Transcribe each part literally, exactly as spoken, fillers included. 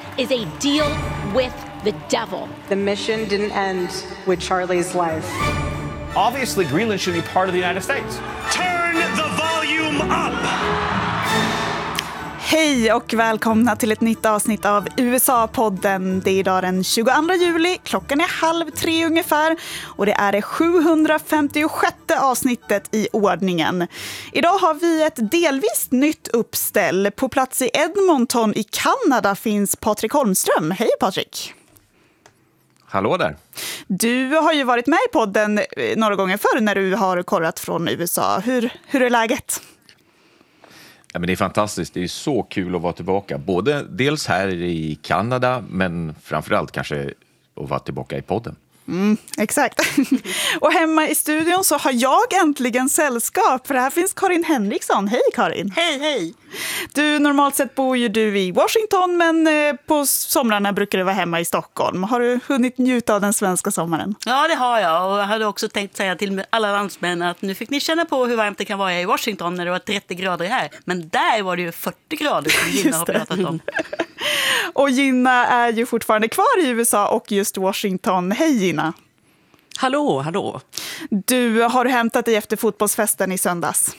is a deal with the devil. The mission didn't end with Charlie's life. Obviously, Greenland should be part of the United States. Turn the volume up! Hej och välkomna till ett nytt avsnitt av U S A-podden. Det är idag den tjugoandra juli, klockan är halv tre ungefär och det är det sjuhundrafemtiosjätte avsnittet i ordningen. Idag har vi ett delvis nytt uppställ. På plats i Edmonton i Kanada finns Patrik Holmström. Hej Patrik! Hallå där! Du har ju varit med i podden några gånger förr när du har kollat från U S A. Hur, hur är läget? Ja, men det är fantastiskt, det är så kul att vara tillbaka. Både dels här i Kanada, men framförallt kanske att vara tillbaka i podden. Mm, exakt. Och hemma i studion så har jag äntligen sällskap. För här finns Karin Henriksson. Hej Karin! Hej, hej! Du, normalt sett bor ju du i Washington, men på somrarna brukar du vara hemma i Stockholm. Har du hunnit njuta av den svenska sommaren? Ja, det har jag. Och jag hade också tänkt säga till alla landsmän att nu fick ni känna på hur varmt det kan vara i Washington när det var trettio grader här. Men där var det ju fyrtio grader som Gina har pratat om. Och Gina är ju fortfarande kvar i U S A och just Washington. Hej Gina! Hallå, hallå! Du, har du hämtat dig efter fotbollsfesten i söndags?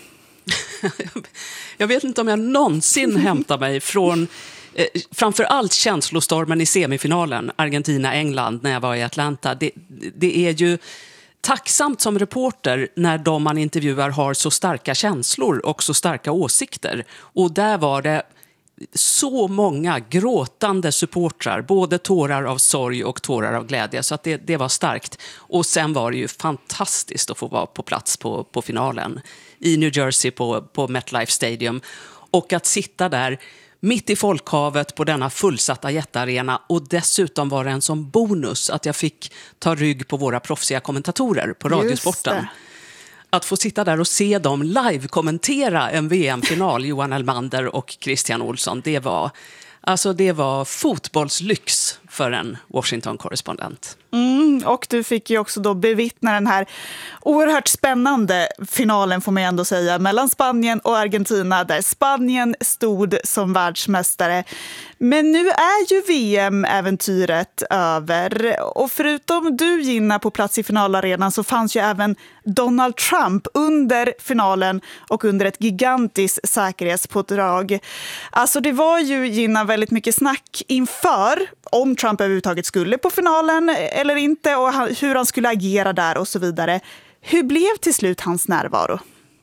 Jag vet inte om jag någonsin hämtar mig från eh, framförallt känslostormen i semifinalen Argentina-England när jag var i Atlanta. Det, det är ju tacksamt som reporter när de man intervjuar har så starka känslor och så starka åsikter. Och där var det så många gråtande supportrar, både tårar av sorg och tårar av glädje, så att det, det var starkt. Och sen var det ju fantastiskt att få vara på plats på, på finalen i New Jersey på, på MetLife Stadium och att sitta där mitt i folkhavet på denna fullsatta jättearena, och dessutom var det en som bonus att jag fick ta rygg på våra proffsiga kommentatorer på Radiosporten. Att få sitta där och se dem live-kommentera en V M-final, Johan Elmander och Christian Olsson, det var, alltså det var fotbollslyx för en Washington-korrespondent. Mm, och du fick ju också då bevittna den här oerhört spännande finalen, får man ändå säga, mellan Spanien och Argentina, där Spanien stod som världsmästare. Men nu är ju V M-äventyret över, och förutom du, Gina, på plats i finalarenan så fanns ju även Donald Trump under finalen och under ett gigantiskt säkerhetspådrag. Alltså det var ju, Gina, väldigt mycket snack inför om Trump överhuvudtaget skulle på finalen eller inte och hur han skulle agera där och så vidare. Hur blev till slut hans närvaro?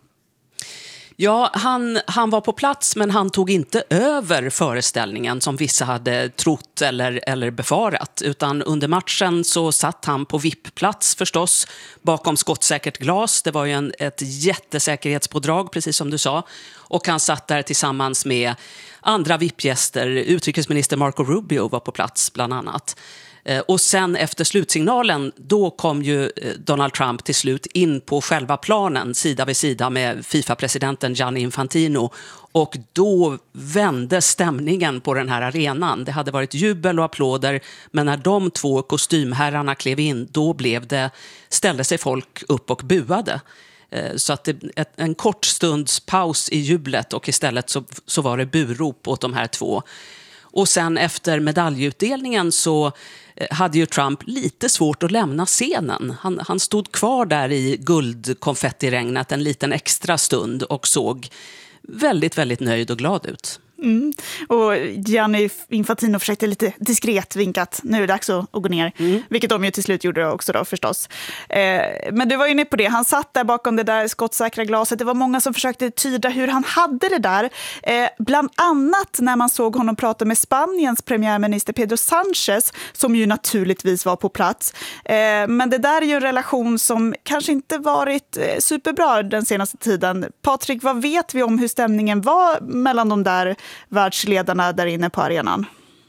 Ja, han, han var på plats, men han tog inte över föreställningen som vissa hade trott eller, eller befarat. Utan under matchen så satt han på V I P-plats förstås, bakom skottsäkert glas. Det var ju en, ett jättesäkerhetspådrag, precis som du sa. Och han satt där tillsammans med andra V I P-gäster. Utrikesminister Marco Rubio var på plats bland annat. Och sen efter slutsignalen, då kom ju Donald Trump till slut in på själva planen sida vid sida med FIFA-presidenten Gianni Infantino. Och då vände stämningen på den här arenan. Det hade varit jubel och applåder, men när de två kostymherrarna klev in, då blev det, ställde sig folk upp och buade. Så att det, ett, en kort stunds paus i jublet, och istället så, så var det burop åt de här två. Och sen efter medaljutdelningen så hade ju Trump lite svårt att lämna scenen. Han, han stod kvar där i guldkonfettiregnet en liten extra stund och såg väldigt, väldigt nöjd och glad ut. Mm. Och Gianni Infantino försökte lite diskret vinkat, nu är det dags att gå ner. Mm. Vilket de ju till slut gjorde också då förstås. Eh, men du var inne på det, han satt där bakom det där skottsäkra glaset. Det var många som försökte tyda hur han hade det där. Eh, bland annat när man såg honom prata med Spaniens premiärminister Pedro Sánchez, som ju naturligtvis var på plats. Eh, men det där är ju en relation som kanske inte varit eh, superbra den senaste tiden. Patrik, vad vet vi om hur stämningen var mellan de där världsledarna där inne på arenan?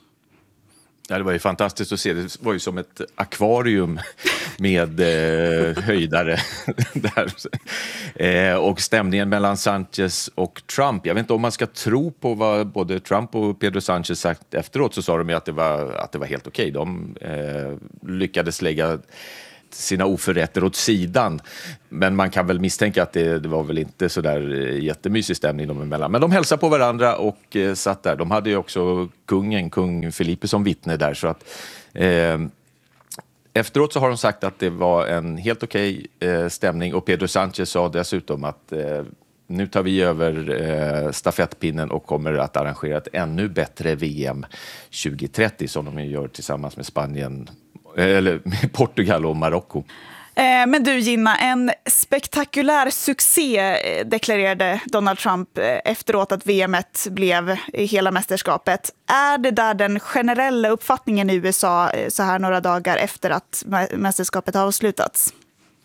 Ja, det var ju fantastiskt att se. Det var ju som ett akvarium med eh, höjdare där. Eh, och stämningen mellan Sánchez och Trump. Jag vet inte om man ska tro på vad både Trump och Pedro Sánchez sagt efteråt, så sa de ju att det var, att det var helt okej. De eh, lyckades lägga sina oförrätter åt sidan. Men man kan väl misstänka att det, det var väl inte så där jättemysig stämning dem emellan. Men de hälsade på varandra och eh, satt där. De hade ju också kungen, kung Felipe som vittne där. Så att, eh, efteråt så har de sagt att det var en helt okej eh, stämning. Och Pedro Sánchez sa dessutom att eh, nu tar vi över eh, stafettpinnen och kommer att arrangera ett ännu bättre V M tjugo trettio som de gör tillsammans med Spanien, eller med Portugal och Marocko. Men du Gina, en spektakulär succé deklarerade Donald Trump efteråt att V M-et blev hela mästerskapet. Är det där den generella uppfattningen i U S A så här några dagar efter att mästerskapet har avslutats?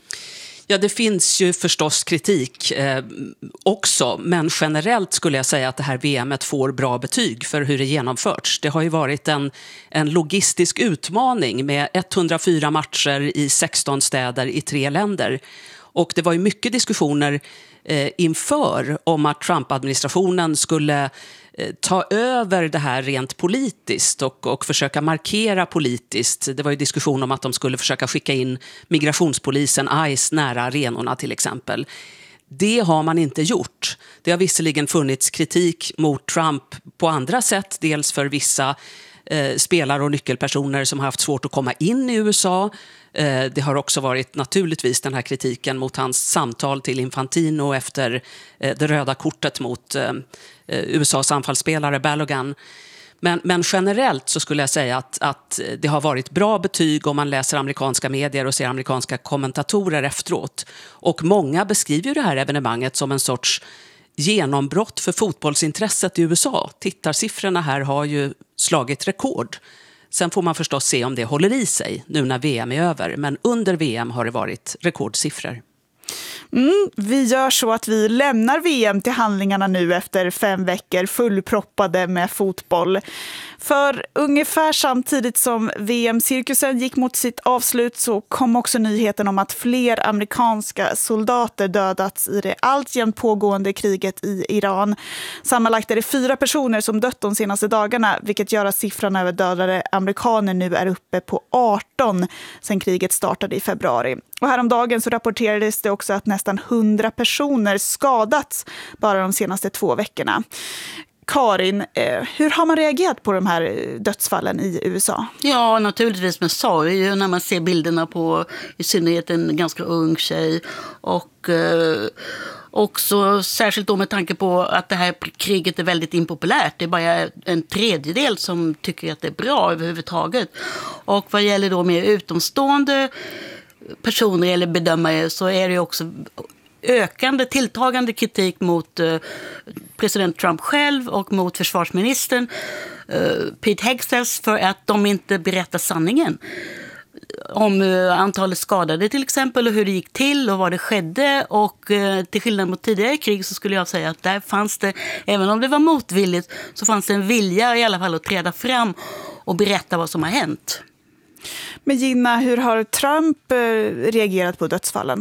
Ja, det finns ju förstås kritik eh, också, men generellt skulle jag säga att det här V M-et får bra betyg för hur det genomförts. Det har ju varit en, en logistisk utmaning med etthundrafyra matcher i sexton städer i tre länder. Och det var ju mycket diskussioner eh, inför om att Trump-administrationen skulle ta över det här rent politiskt och, och försöka markera politiskt. Det var ju diskussion om att de skulle försöka skicka in migrationspolisen ICE nära arenorna till exempel. Det har man inte gjort. Det har visserligen funnits kritik mot Trump på andra sätt, dels för vissa eh, spelare och nyckelpersoner som har haft svårt att komma in i U S A. Eh, det har också varit naturligtvis den här kritiken mot hans samtal till Infantino efter eh, det röda kortet mot eh, U S As anfallsspelare Balogun. Men, men generellt så skulle jag säga att, att det har varit bra betyg om man läser amerikanska medier och ser amerikanska kommentatorer efteråt. Och många beskriver ju det här evenemanget som en sorts genombrott för fotbollsintresset i U S A. Tittarsiffrorna här har ju slagit rekord. Sen får man förstås se om det håller i sig nu när V M är över. Men under V M har det varit rekordsiffror. Mm, vi gör så att vi lämnar V M till handlingarna nu efter fem veckor fullproppade med fotboll. För ungefär samtidigt som V M-cirkusen gick mot sitt avslut så kom också nyheten om att fler amerikanska soldater dödats i det alltjämt pågående kriget i Iran. Sammanlagt är det fyra personer som dött de senaste dagarna, vilket gör att siffran över dödade amerikaner nu är uppe på arton sedan kriget startade i februari. Och häromdagen så rapporterades det också att nästan hundra personer skadats bara de senaste två veckorna. Karin, hur har man reagerat på de här dödsfallen i U S A? Ja, naturligtvis med sorg när man ser bilderna på i synnerhet en ganska ung tjej. Och eh, också särskilt då med tanke på att det här kriget är väldigt impopulärt. Det är bara en tredjedel som tycker att det är bra överhuvudtaget. Och vad gäller då mer utomstående personer eller bedömare så är det också ökande, tilltagande kritik mot eh, president Trump själv och mot försvarsministern eh, Pete Hegseth för att de inte berättar sanningen om eh, antalet skadade till exempel och hur det gick till och vad det skedde. Och eh, till skillnad mot tidigare krig så skulle jag säga att där fanns det, även om det var motvilligt, så fanns det en vilja i alla fall att träda fram och berätta vad som har hänt. Men Gina, hur har Trump eh, reagerat på dödsfallen?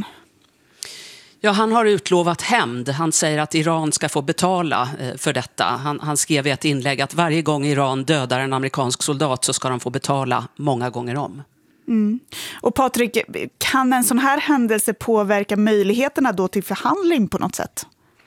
Ja, han har utlovat hämnd. Han säger att Iran ska få betala för detta. Han, han skrev i ett inlägg att varje gång Iran dödar en amerikansk soldat så ska de få betala många gånger om. Mm. Och Patrik, kan en sån här händelse påverka möjligheterna då till förhandling på något sätt?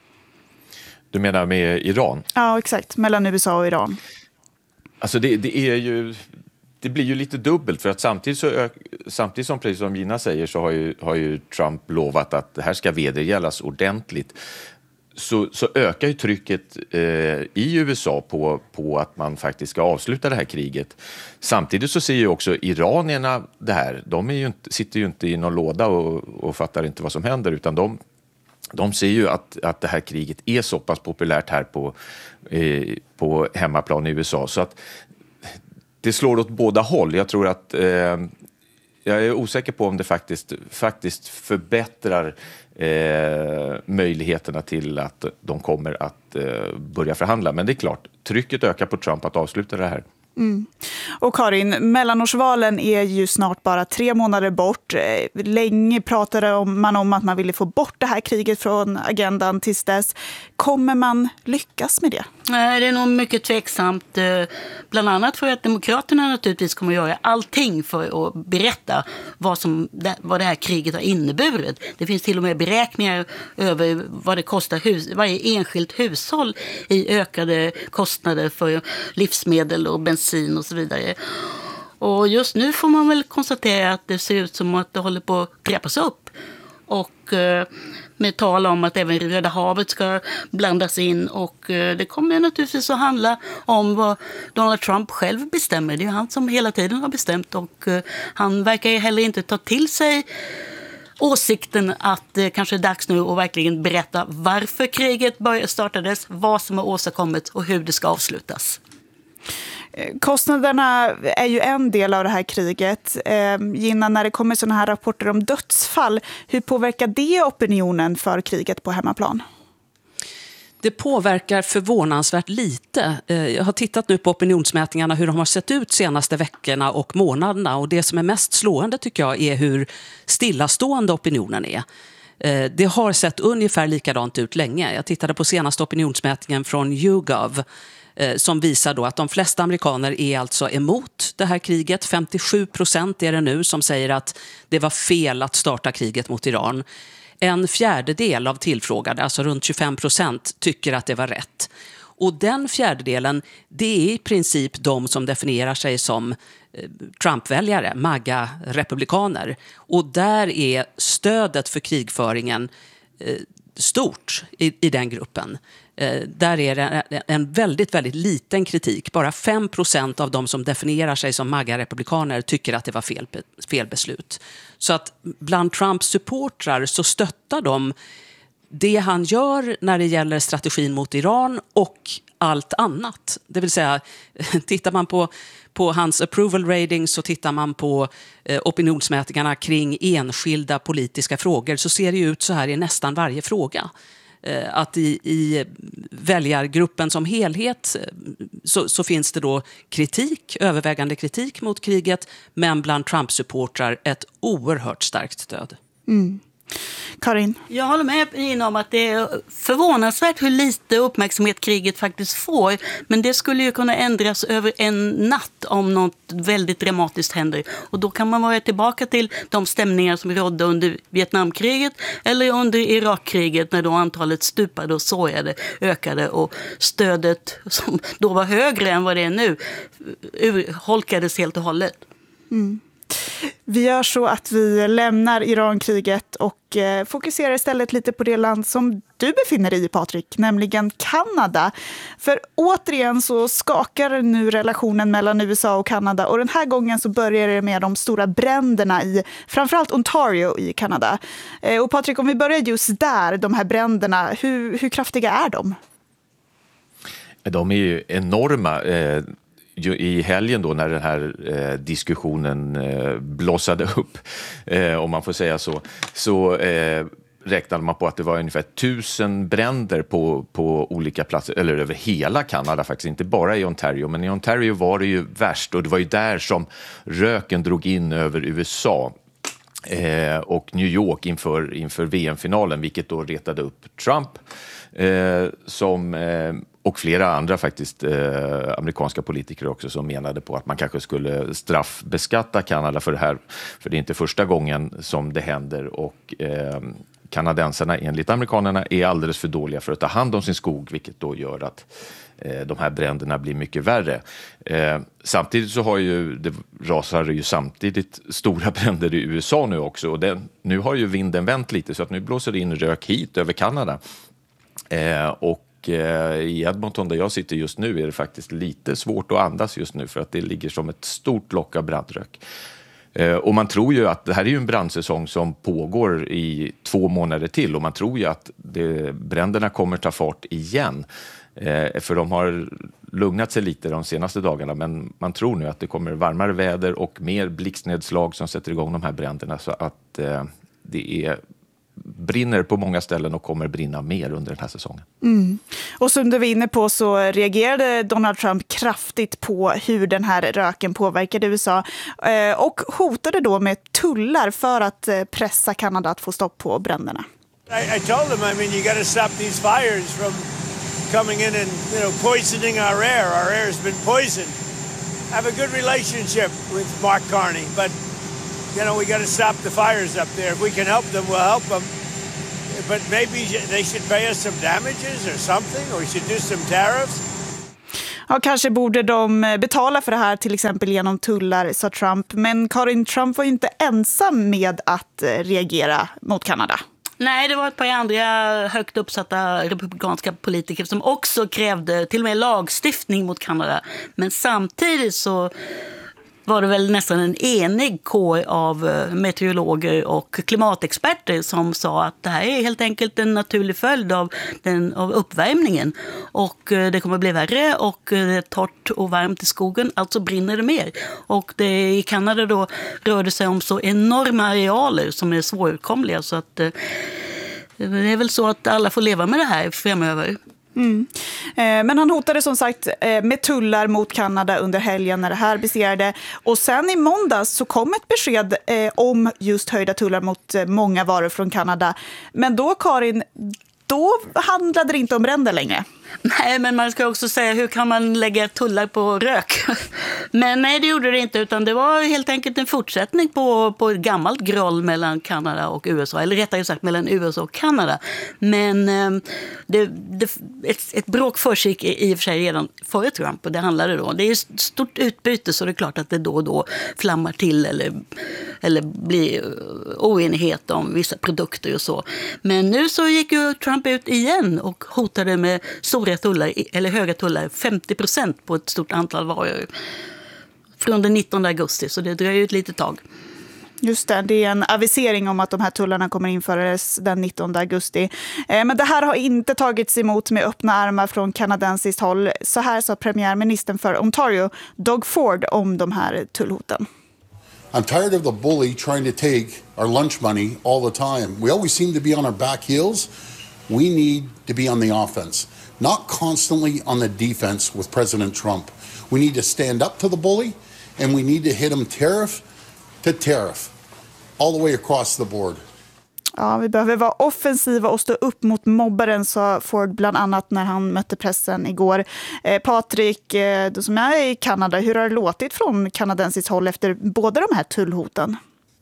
Du menar med Iran? Ja, exakt. Mellan U S A och Iran. Alltså det, det är ju... Det blir ju lite dubbelt för att samtidigt, så, samtidigt som precis som Gina säger så har ju, har ju Trump lovat att det här ska vedergällas ordentligt. Så, så ökar ju trycket eh, i U S A på, på att man faktiskt ska avsluta det här kriget. Samtidigt så ser ju också iranierna det här. De är ju inte, sitter ju inte i någon låda och, och fattar inte vad som händer utan de, de ser ju att, att det här kriget är så pass populärt här på, eh, på hemmaplan i U S A så att det slår åt båda håll. Jag tror att eh, jag är osäker på om det faktiskt, faktiskt förbättrar eh, möjligheterna till att de kommer att eh, börja förhandla. Men det är klart, trycket ökar på Trump att avsluta det här. Mm. Och Karin, mellanårsvalen är ju snart bara tre månader bort. Länge pratade man om att man ville få bort det här kriget från agendan tills dess. Kommer man lyckas med det? Nej, det är nog mycket tveksamt. Bland annat för att Demokraterna naturligtvis kommer att göra allting för att berätta vad, som, vad det här kriget har inneburit. Det finns till och med beräkningar över vad det kostar hus, varje enskilt hushåll i ökade kostnader för livsmedel och bensin och så vidare. Och just nu får man väl konstatera att det ser ut som att det håller på att trappas upp. Och med tal om att även Röda havet ska blandas in. Och det kommer naturligtvis att handla om vad Donald Trump själv bestämmer. Det är han som hela tiden har bestämt. Och han verkar heller inte ta till sig åsikten att det kanske är dags nu att verkligen berätta varför kriget startades, vad som har åstadkommit och hur det ska avslutas. Kostnaderna är ju en del av det här kriget. Gina, när det kommer sådana här rapporter om dödsfall, hur påverkar det opinionen för kriget på hemmaplan? Det påverkar förvånansvärt lite. Jag har tittat nu på opinionsmätningarna, hur de har sett ut senaste veckorna och månaderna. Och det som är mest slående tycker jag är hur stillastående opinionen är. Det har sett ungefär likadant ut länge. Jag tittade på senaste opinionsmätningen från YouGov som visar då att de flesta amerikaner är alltså emot det här kriget. femtiosju procent är det nu som säger att det var fel att starta kriget mot Iran. En fjärdedel av tillfrågade, alltså runt tjugofem procent, tycker att det var rätt. Och den fjärdedelen, det är i princip de som definierar sig som Trump-väljare, MAGA-republikaner. Och där är stödet för krigföringen stort i, i den gruppen. Där är det en väldigt, väldigt liten kritik. Bara fem procent av de som definierar sig som MAGA-republikaner tycker att det var fel, fel beslut. Så att bland Trumps supportrar så stöttar de det han gör när det gäller strategin mot Iran och allt annat. Det vill säga, tittar man på, på hans approval rating, så tittar man på eh, opinionsmätningarna kring enskilda politiska frågor, så ser det ut så här i nästan varje fråga. Att i, i väljargruppen som helhet så, så finns det då kritik, övervägande kritik mot kriget, men bland Trump-supportrar ett oerhört starkt stöd. Mm. Karin? Jag håller med Ina om att det är förvånansvärt hur lite uppmärksamhet kriget faktiskt får. Men det skulle ju kunna ändras över en natt om något väldigt dramatiskt händer. Och då kan man vara tillbaka till de stämningar som rådde under Vietnamkriget eller under Irakkriget, när då antalet stupade och såjade ökade och stödet, som då var högre än vad det är nu, urholkades helt och hållet. Mm. Vi gör så att vi lämnar Irankriget och eh, fokuserar istället lite på det land som du befinner dig i, Patrik, nämligen Kanada. För återigen så skakar nu relationen mellan U S A och Kanada, och den här gången så börjar det med de stora bränderna i framförallt Ontario i Kanada. Eh, och Patrik, om vi börjar just där, de här bränderna, hur, hur kraftiga är de? De är ju enorma. Eh... I helgen då, när den här eh, diskussionen eh, blossade upp, eh, om man får säga så, så eh, räknade man på att det var ungefär tusen bränder på, på olika platser, eller över hela Kanada faktiskt, inte bara i Ontario. Men i Ontario var det ju värst, och det var ju där som röken drog in över U S A eh, och New York inför, inför V M-finalen, vilket då retade upp Trump eh, som... Eh, och flera andra faktiskt eh, amerikanska politiker också, som menade på att man kanske skulle straffbeskatta Kanada för det här. För det är inte första gången som det händer, och eh, kanadensarna enligt amerikanerna är alldeles för dåliga för att ta hand om sin skog, vilket då gör att eh, de här bränderna blir mycket värre. Eh, samtidigt så har ju, det rasar ju samtidigt stora bränder i U S A nu också, och den, nu har ju vinden vänt lite, så att nu blåser det in rök hit över Kanada. Eh, och i Edmonton, där jag sitter just nu, är det faktiskt lite svårt att andas just nu, för att det ligger som ett stort lock av brandrök. Och man tror ju att det här är ju en brandsäsong som pågår i två månader till, och man tror ju att det, bränderna kommer ta fart igen. För de har lugnat sig lite de senaste dagarna, men man tror nu att det kommer varmare väder och mer blixtnedslag som sätter igång de här bränderna, så att det är brinner på många ställen och kommer brinna mer under den här säsongen. Mm. Och som du var inne på så reagerade Donald Trump kraftigt på hur den här röken påverkade U S A och hotade då med tullar för att pressa Kanada att få stopp på bränderna. I, I told them, I mean, you got to stop these fires from coming in and, you know, poisoning our air. Our air has been poisoned. I have a good relationship with Mark Carney, but, you know, we got to stop the fires up there. If we can help them, we'll help them. But maybe they should pay us some damages or something, or we should do some tariffs. Ja, kanske borde de betala för det här, till exempel genom tullar, sa Trump. Men Karin, Trump var ju inte ensam med att reagera mot Kanada. Nej, det var ett par andra högt uppsatta republikanska politiker som också krävde till och med lagstiftning mot Kanada. Men samtidigt så var det väl nästan en enig kår av meteorologer och klimatexperter som sa att det här är helt enkelt en naturlig följd av, den, av uppvärmningen. Och det kommer bli värre och det är torrt och varmt i skogen, alltså brinner det mer. Och det, i Kanada då rör det sig om så enorma arealer som är svårkomliga så att det är väl så att alla får leva med det här framöver. Mm. Eh, men han hotade som sagt eh, med tullar mot Kanada under helgen när det här baserade. Och sen i måndags så kom ett besked eh, om just höjda tullar mot eh, många varor från Kanada. Men då, Karin, då handlade det inte om bränder längre. Nej, men man ska också säga hur kan man lägga tullar på rök? Men nej, det gjorde det inte, utan det var helt enkelt en fortsättning på, på ett gammalt groll mellan Kanada och U S A, eller rättare sagt mellan U S A och Kanada. Men eh, det, det, ett, ett bråk försiggick i och för sig redan före Trump, och det handlade då. Det är ett stort utbyte, så det är klart att det då och då flammar till eller, eller blir oenighet om vissa produkter och så. Men nu så gick ju Trump ut igen och hotade med stora tullar, eller höga tullar, femtio procent på ett stort antal varor från den nittonde augusti, så det dröjer ju ett litet tag. Just det, det är en avisering om att de här tullarna kommer införas den nittonde augusti. Men det här har inte tagits emot med öppna armar från kanadensiskt håll. Så här sa premiärministern för Ontario, Doug Ford, om de här tullhoten. I'm tired of the bully trying to take our lunch money all the time. We always seem to be on our back heels. We need to be on the offense, not constantly on the defense with President Trump. We need to stand up to the bully, and we need to hit him tariff to tariff, all the way across the board. Ja, vi behöver vara offensiva och stå upp mot mobbaren, sa Ford bland annat när han mötte pressen igår. Eh, Patrik, eh, du som är i Kanada, hur har det låtit från kanadensiskt håll efter båda de här tullhoten?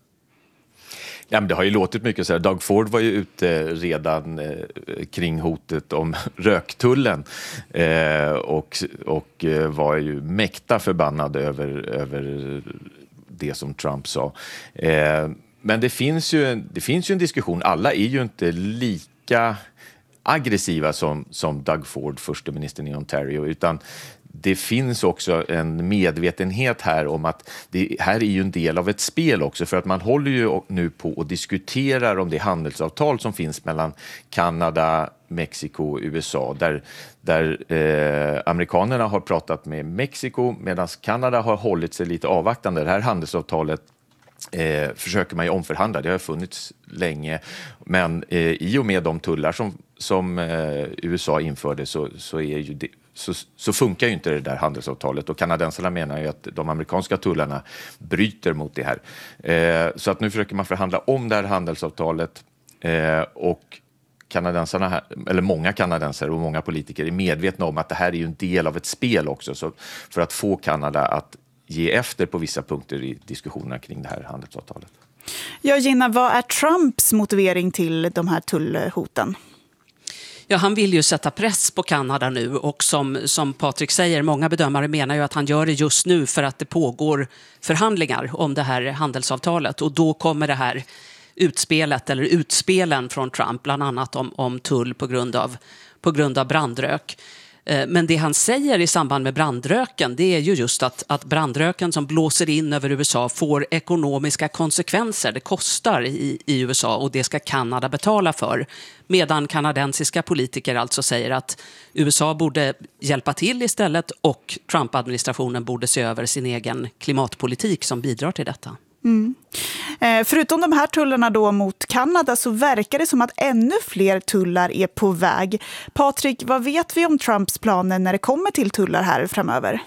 Ja, men det har ju låtit mycket så här. Doug Ford var ju ute redan eh, kring hotet om röktullen eh, och, och eh, var ju mäkta förbannad över, över det som Trump sa. Eh, men det finns, ju en, det finns ju en diskussion. Alla är ju inte lika aggressiva som, som Doug Ford, förste ministern i Ontario, utan det finns också en medvetenhet här om att det här är ju en del av ett spel också, för att man håller ju nu på och diskuterar om det handelsavtal som finns mellan Kanada, Mexiko och U S A, där, där eh, amerikanerna har pratat med Mexiko medan Kanada har hållit sig lite avvaktande. Det här handelsavtalet Eh, försöker man ju omförhandla, det har funnits länge, men eh, i och med de tullar som, som eh, U S A införde så, så, är ju det, så, så funkar ju inte det där handelsavtalet, och kanadensarna menar ju att de amerikanska tullarna bryter mot det här. Eh, så att nu försöker man förhandla om det här handelsavtalet eh, och kanadensarna, eller många kanadensare och många politiker är medvetna om att det här är ju en del av ett spel också, så för att få Kanada att ge efter på vissa punkter i diskussionerna kring det här handelsavtalet. Ja, Gina, vad är Trumps motivering till de här tullhoten? Ja, han vill ju sätta press på Kanada nu, och som, som Patrik säger, många bedömare menar ju att han gör det just nu för att det pågår förhandlingar om det här handelsavtalet, och då kommer det här utspelet eller utspelen från Trump, bland annat om, om tull på grund av, på grund av brandrök. Men det han säger i samband med brandröken, det är ju just att, att brandröken som blåser in över U S A får ekonomiska konsekvenser. Det kostar i, i U S A, och det ska Kanada betala för. Medan kanadensiska politiker alltså säger att U S A borde hjälpa till istället, och Trump-administrationen borde se över sin egen klimatpolitik som bidrar till detta. Mm. Eh, förutom de här tullarna då mot Kanada så verkar det som att ännu fler tullar är på väg. Patrik, vad vet vi om Trumps planer när det kommer till tullar här framöver?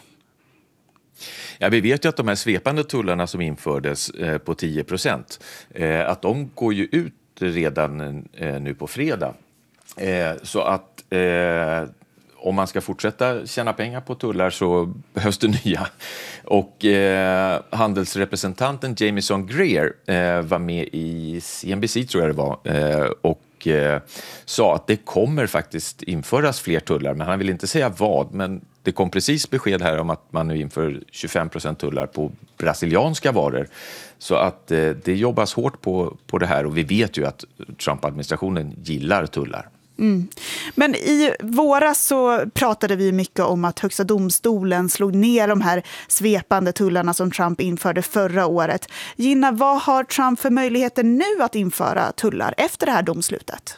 Ja, vi vet ju att de här svepande tullarna som infördes eh, på tio procent, eh, att de går ju ut redan eh, nu på fredag. Eh, så att eh, om man ska fortsätta tjäna pengar på tullar så behövs det nya. Och eh, handelsrepresentanten Jamieson Greer eh, var med i C N B C, tror jag det var, eh, och eh, sa att det kommer faktiskt införas fler tullar, men han vill inte säga vad. Men det kom precis besked här om att man nu inför tjugofem procent tullar på brasilianska varor. Så att eh, det jobbas hårt på, på det här, och vi vet ju att Trump-administrationen gillar tullar. Mm. Men i våras så pratade vi mycket om att Högsta domstolen slog ner de här svepande tullarna som Trump införde förra året. Gina, vad har Trump för möjligheter nu att införa tullar efter det här domslutet?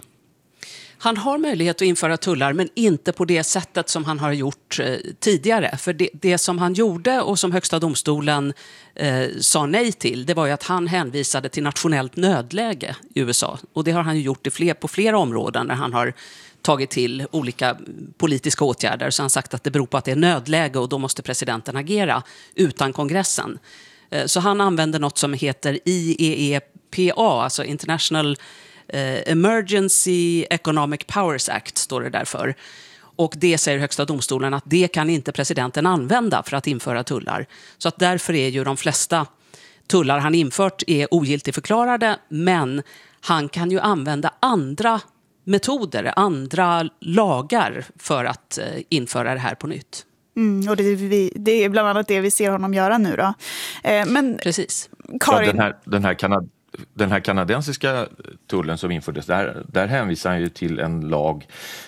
Han har möjlighet att införa tullar, men inte på det sättet som han har gjort eh, tidigare. För det, det som han gjorde och som Högsta domstolen eh, sa nej till, det var ju att han hänvisade till nationellt nödläge i U S A. Och det har han ju gjort i fler, på flera områden när han har tagit till olika politiska åtgärder. Så han har sagt att det beror på att det är nödläge och då måste presidenten agera utan kongressen. Eh, så han använder något som heter I E E P A, alltså International Uh, Emergency Economic Powers Act, står det därför. Och det säger Högsta domstolen att det kan inte presidenten använda för att införa tullar. Så att därför är ju de flesta tullar han infört är ogiltigförklarade, men han kan ju använda andra metoder, andra lagar för att uh, införa det här på nytt. Mm, och det är, vi, det är bland annat det vi ser honom göra nu då. Eh, men Precis. Karin... Ja, den här, den här Kanad- Den här kanadensiska tullen som infördes, där, där hänvisar han ju till en lag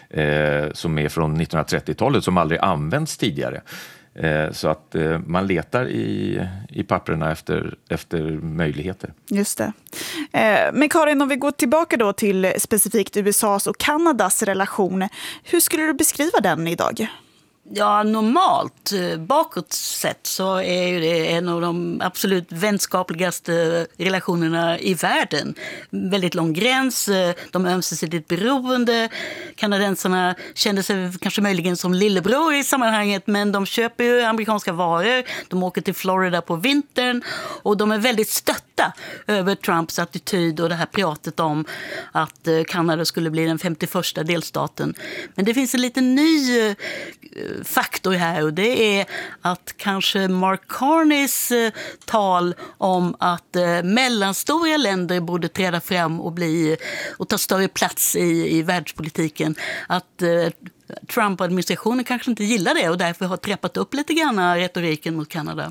eh, som är från nittonhundratrettiotalet som aldrig använts tidigare. Eh, så att eh, man letar i, i papperna efter, efter möjligheter. Just det. Eh, men Karin, om vi går tillbaka då till specifikt U S A:s och Kanadas relation. Hur skulle du beskriva den idag? Ja, normalt bakåt sett så är ju det en av de absolut vänskapligaste relationerna i världen. Väldigt lång gräns, de är ömsesidigt beroende. Kanadensarna kände sig kanske möjligen som lillebror i sammanhanget, men de köper ju amerikanska varor. De åker till Florida på vintern och de är väldigt stötta över Trumps attityd och det här pratet om att Kanada skulle bli den femtioförsta delstaten. Men det finns en liten ny faktor här, och det är att kanske Mark Carneys eh, tal om att eh, mellanstora länder borde träda fram och, bli, och ta större plats i, i världspolitiken, att eh, Trump-administrationen kanske inte gillar det och därför har trappat upp lite grann retoriken mot Kanada.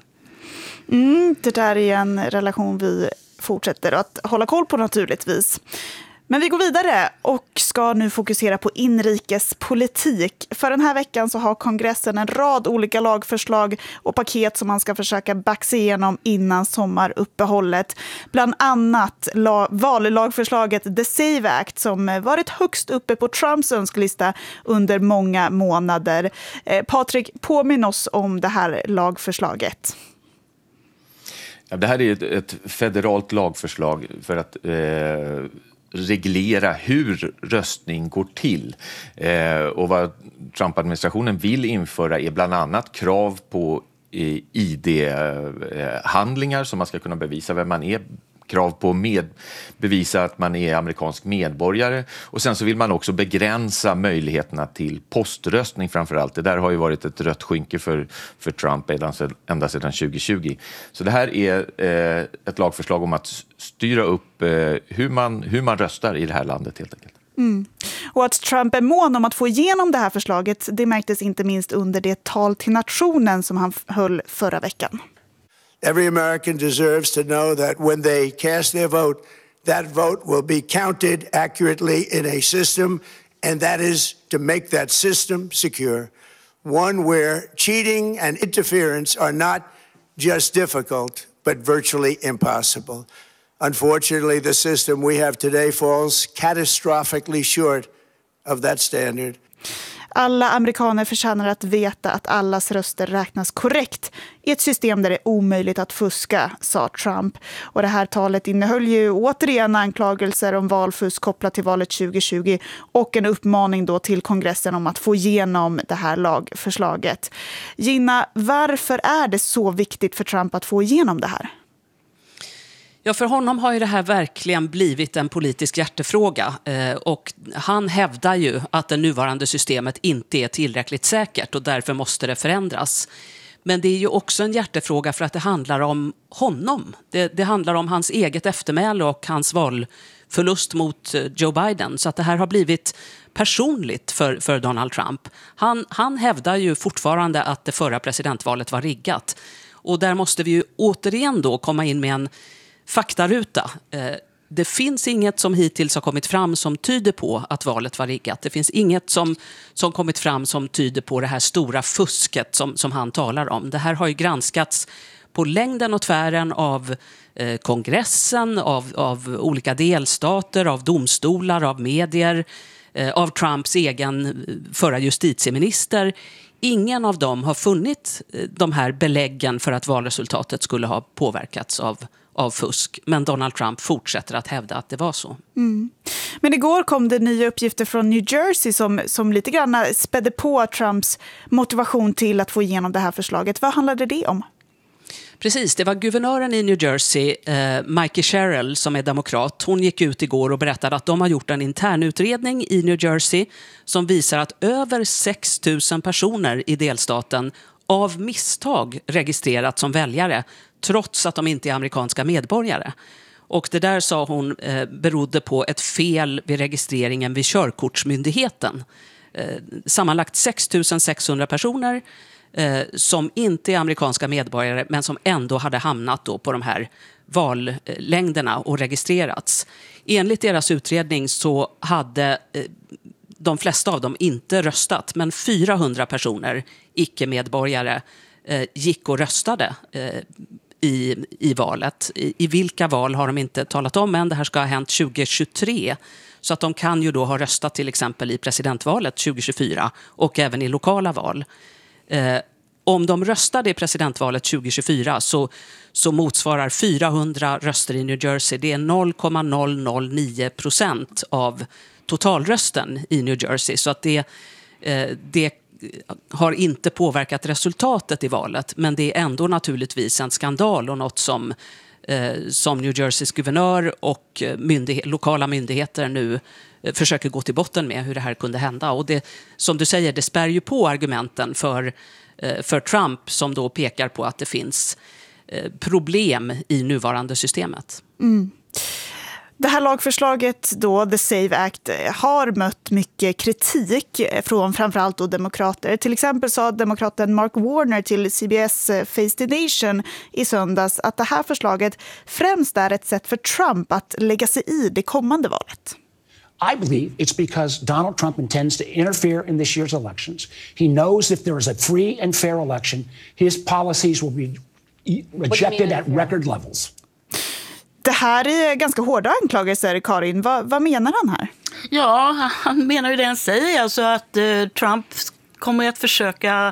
Mm, det där är en relation vi fortsätter att hålla koll på naturligtvis. Men vi går vidare och ska nu fokusera på inrikespolitik. För den här veckan så har kongressen en rad olika lagförslag och paket som man ska försöka baxa igenom innan sommaruppehållet. Bland annat la- vallagförslaget The Save Act som varit högst uppe på Trumps önskelista under många månader. Eh, Patrik, påminn oss om det här lagförslaget. Ja, det här är ett, ett federalt lagförslag för att eh, reglera hur röstning går till. Eh, och vad Trump-administrationen vill införa är bland annat krav på eh, I D-handlingar som man ska kunna bevisa vem man är. Krav på med, bevisa att man är amerikansk medborgare. Och sen så vill man också begränsa möjligheterna till poströstning framförallt. Det där har ju varit ett rött skynke för, för Trump ända, ända sedan tjugo tjugo. Så det här är eh, ett lagförslag om att styra upp eh, hur, man, hur man röstar i det här landet helt enkelt. Mm. Och att Trump är mån om att få igenom det här förslaget, det märktes inte minst under det tal till nationen som han höll förra veckan. Every American deserves to know that when they cast their vote, that vote will be counted accurately in a system, and that is to make that system secure. One where cheating and interference are not just difficult, but virtually impossible. Unfortunately, the system we have today falls catastrophically short of that standard. Alla amerikaner förtjänar att veta att allas röster räknas korrekt i ett system där det är omöjligt att fuska, sa Trump. Och det här talet innehöll ju återigen anklagelser om valfusk kopplat till valet tjugo tjugo och en uppmaning då till kongressen om att få igenom det här lagförslaget. Gina, varför är det så viktigt för Trump att få igenom det här? Ja, för honom har ju det här verkligen blivit en politisk hjärtefråga och han hävdar ju att det nuvarande systemet inte är tillräckligt säkert och därför måste det förändras. Men det är ju också en hjärtefråga för att det handlar om honom. Det, det handlar om hans eget eftermäle och hans valförlust mot Joe Biden. Så att det här har blivit personligt för, för Donald Trump. Han, han hävdar ju fortfarande att det förra presidentvalet var riggat. Och där måste vi ju återigen då komma in med en faktaruta. Det finns inget som hittills har kommit fram som tyder på att valet var riggat. Det finns inget som, som kommit fram som tyder på det här stora fusket som, som han talar om. Det här har ju granskats på längden och tvären av eh, kongressen, av, av olika delstater, av domstolar, av medier, eh, av Trumps egen förra justitieminister. Ingen av dem har funnit de här beläggen för att valresultatet skulle ha påverkats av av fusk. Men Donald Trump fortsätter att hävda att det var så. Mm. Men igår kom det nya uppgifter från New Jersey som, som lite grann spädde på Trumps motivation till att få igenom det här förslaget. Vad handlade det om? Precis, det var guvernören i New Jersey, eh, Mikey Sherrill, som är demokrat. Hon gick ut igår och berättade att de har gjort en internutredning i New Jersey som visar att över sex tusen personer i delstaten av misstag registrerat som väljare trots att de inte är amerikanska medborgare. Och det där, sa hon, eh, berodde på ett fel vid registreringen vid körkortsmyndigheten. Eh, sammanlagt sex tusen sexhundra personer eh, som inte är amerikanska medborgare men som ändå hade hamnat då på de här vallängderna och registrerats. Enligt deras utredning så hade eh, de flesta av dem inte röstat, men fyrahundra personer, icke-medborgare, eh, gick och röstade eh, I, i valet. I, I vilka val har de inte talat om än. Det här ska ha hänt tjugo tjugotre. Så att de kan ju då ha röstat till exempel i presidentvalet tjugo tjugofyra och även i lokala val. Eh, om de röstade i presidentvalet tjugo tjugofyra så, så motsvarar fyrahundra röster i New Jersey. Det är noll komma noll noll nio procent av totalrösten i New Jersey. Så att det, eh, det har inte påverkat resultatet i valet, men det är ändå naturligtvis en skandal och något som, eh, som New Jerseys guvernör och myndighet, lokala myndigheter nu eh, försöker gå till botten med hur det här kunde hända. Och det, som du säger, det spär ju på argumenten för, eh, för Trump som då pekar på att det finns eh, problem i nuvarande systemet. Mm. Det här lagförslaget, då, The Save Act, har mött mycket kritik från framförallt då demokrater. Till exempel sa demokraten Mark Warner till C B S Face the Nation i söndags att det här förslaget främst är ett sätt för Trump att lägga sig i det kommande valet. I believe it's because Donald Trump intends to interfere in this year's elections. He knows if there is a free and fair election, his policies will be rejected at record levels. Det här är ganska hårda anklagelser, Karin. Vad, vad menar han här? Ja, han menar ju det han säger. Alltså att eh, Trump kommer att försöka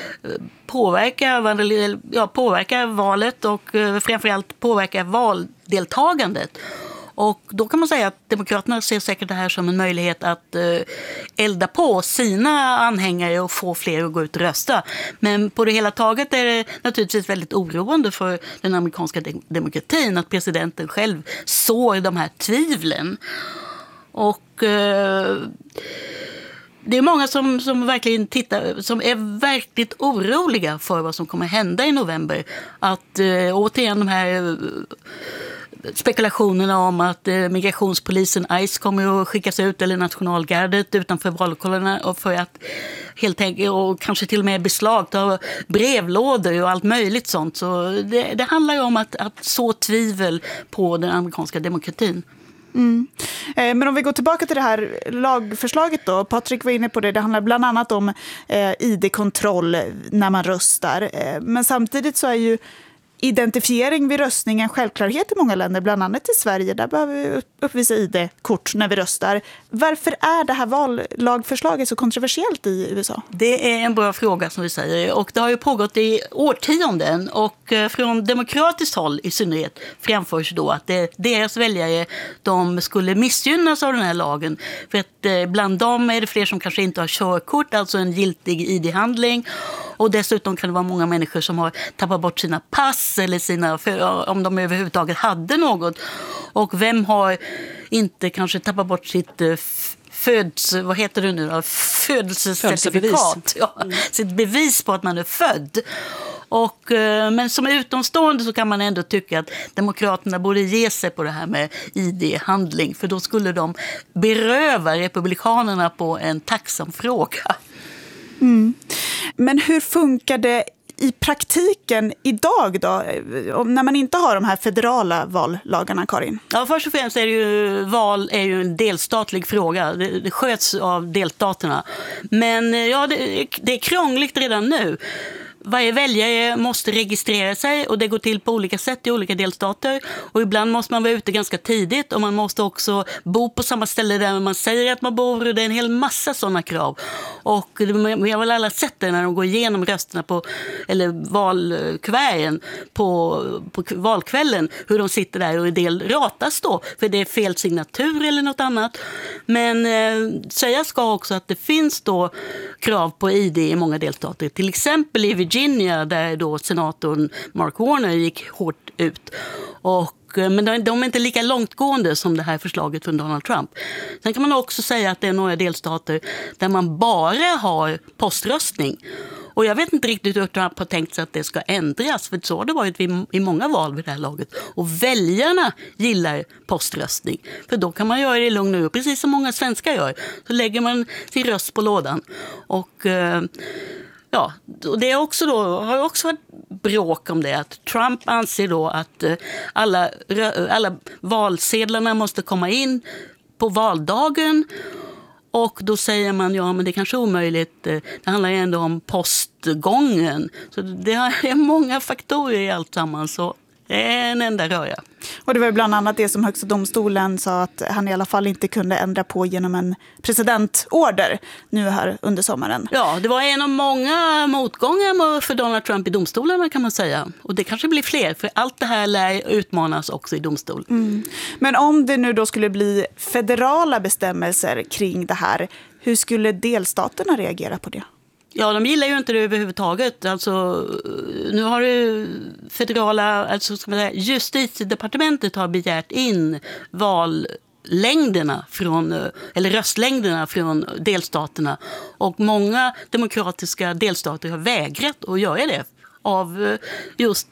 påverka, ja, påverka valet och eh, framförallt påverka valdeltagandet. Och då kan man säga att demokraterna ser säkert det här som en möjlighet att eh, elda på sina anhängare och få fler att gå ut och rösta. Men på det hela taget är det naturligtvis väldigt oroande för den amerikanska de- demokratin att presidenten själv sår de här tvivlen. Och eh, det är många som, som verkligen tittar, som är verkligt oroliga för vad som kommer hända i november. Att eh, återigen de här eh, spekulationerna om att eh, migrationspolisen ICE kommer att skickas ut, eller nationalgardet utanför vallokalerna, och för att helt enkelt, och kanske till och med beslagta brevlådor och allt möjligt sånt. Så det, det handlar ju om att, att så tvivel på den amerikanska demokratin. Mm. Eh, men om vi går tillbaka till det här lagförslaget då. Patrik var inne på det. Det handlar bland annat om eh, I D-kontroll när man röstar. Eh, men samtidigt så är ju identifiering vid röstning en självklarhet i många länder, bland annat i Sverige. Där behöver vi uppvisa I D-kort när vi röstar. Varför är det här vallagförslaget så kontroversiellt i U S A? Det är en bra fråga som vi säger, och det har ju pågått i årtionden, och från demokratiskt håll i synnerhet framförs då att det, deras väljare, de skulle missgynnas av den här lagen, för att bland dem är det fler som kanske inte har körkort, alltså en giltig I D-handling, och dessutom kan det vara många människor som har tappat bort sina pass eller sina, om de överhuvudtaget hade något. Och vem har inte kanske tappat bort sitt föds, vad heter det nu då? Födelsecertifikat. Ja, sitt bevis på att man är född. Och, men som utomstående så kan man ändå tycka att demokraterna borde ge sig på det här med I D-handling, för då skulle de beröva republikanerna på en tacksam fråga. Mm. Men hur funkar det i praktiken idag då, när man inte har de här federala vallagarna, Karin? Ja, först och främst är det ju, val är ju en delstatlig fråga. Det, det sköts av delstaterna. Men ja, det, det är krångligt redan nu. Varje väljare måste registrera sig, och det går till på olika sätt i olika delstater. Och ibland måste man vara ute ganska tidigt, och man måste också bo på samma ställe där man säger att man bor. Det är en hel massa sådana krav. Och vi har väl alla sett det när de går igenom rösterna på, eller valkuverten på, på valkvällen, hur de sitter där och en del ratas då, för det är fel signatur eller något annat. Men eh, säga ska också att det finns då krav på I D i många delstater. Till exempel i Virginia, där då senatorn Mark Warner gick hårt ut. Och, men de, de är inte lika långtgående som det här förslaget från Donald Trump. Sen kan man också säga att det är några delstater där man bara har poströstning. Och jag vet inte riktigt hur Trump har tänkt sig att det ska ändras, för så har det varit i många val vid det här laget. Och väljarna gillar poströstning, för då kan man göra det i lugn och ro, precis som många svenskar gör. Så lägger man sin röst på lådan. Och ja, och det är också då, har också varit bråk om det, att Trump anser då att alla, alla valsedlarna måste komma in på valdagen. Och då säger man, ja men det är kanske omöjligt, det handlar ju ändå om postgången. Så det är många faktorer i allt samman, så det är en enda röra. Och det var bland annat det som Högsta domstolen sa att han i alla fall inte kunde ändra på genom en presidentorder nu här under sommaren. Ja, det var en av många motgångar för Donald Trump i domstolarna, kan man säga. Och det kanske blir fler, för allt det här lär utmanas också i domstol. Mm. Men om det nu då skulle bli federala bestämmelser kring det här, hur skulle delstaterna reagera på det? Ja, de gillar ju inte det överhuvudtaget. Alltså, nu har det federala, alltså ska man säga, justitiedepartementet har begärt in vallängderna från, eller röstlängderna från delstaterna. Och många demokratiska delstater har vägrat att göra det av just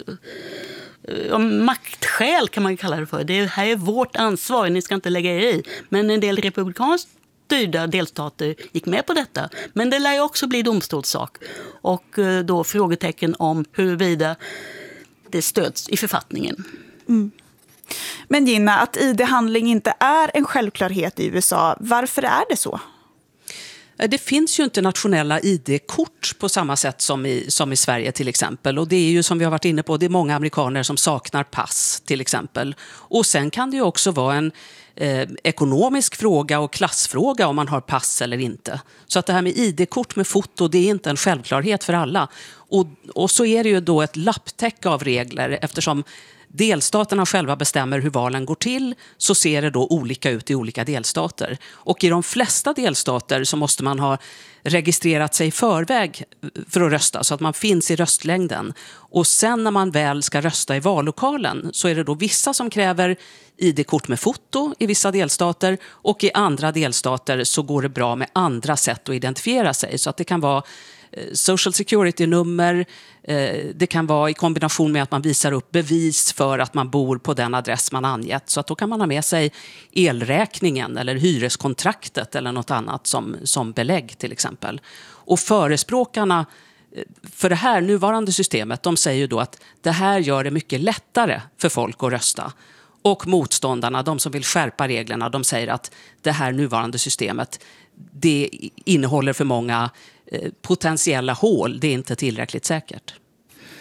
ja, maktskäl, kan man kalla det för. Det här är vårt ansvar, ni ska inte lägga er i. Men en del republikanskt styrda delstater gick med på detta. Men det lär ju också bli domstolssak. Och då frågetecken om huruvida det stöds i författningen. Mm. Men Gina, att I D-handling inte är en självklarhet i U S A, varför är det så? Det finns ju inte nationella I D-kort på samma sätt som i, som i Sverige till exempel. Och det är ju som vi har varit inne på, det är många amerikaner som saknar pass till exempel. Och sen kan det ju också vara en eh, ekonomisk fråga och klassfråga om man har pass eller inte. Så att det här med I D-kort med foto, det är inte en självklarhet för alla. Och, och så är det ju då ett lapptäcke av regler, eftersom delstaterna själva bestämmer hur valen går till, så ser det då olika ut i olika delstater. Och i de flesta delstater så måste man ha registrerat sig i förväg för att rösta, så att man finns i röstlängden. Och sen när man väl ska rösta i vallokalen så är det då vissa som kräver I D-kort med foto i vissa delstater, och i andra delstater så går det bra med andra sätt att identifiera sig. Så att det kan vara social security-nummer, det kan vara i kombination med att man visar upp bevis för att man bor på den adress man angett. Så att då kan man ha med sig elräkningen eller hyreskontraktet eller något annat som, som belägg till exempel. Och förespråkarna för det här nuvarande systemet, de säger ju då att det här gör det mycket lättare för folk att rösta. Och motståndarna, de som vill skärpa reglerna, de säger att det här nuvarande systemet, det innehåller för många potentiella hål, det är inte tillräckligt säkert.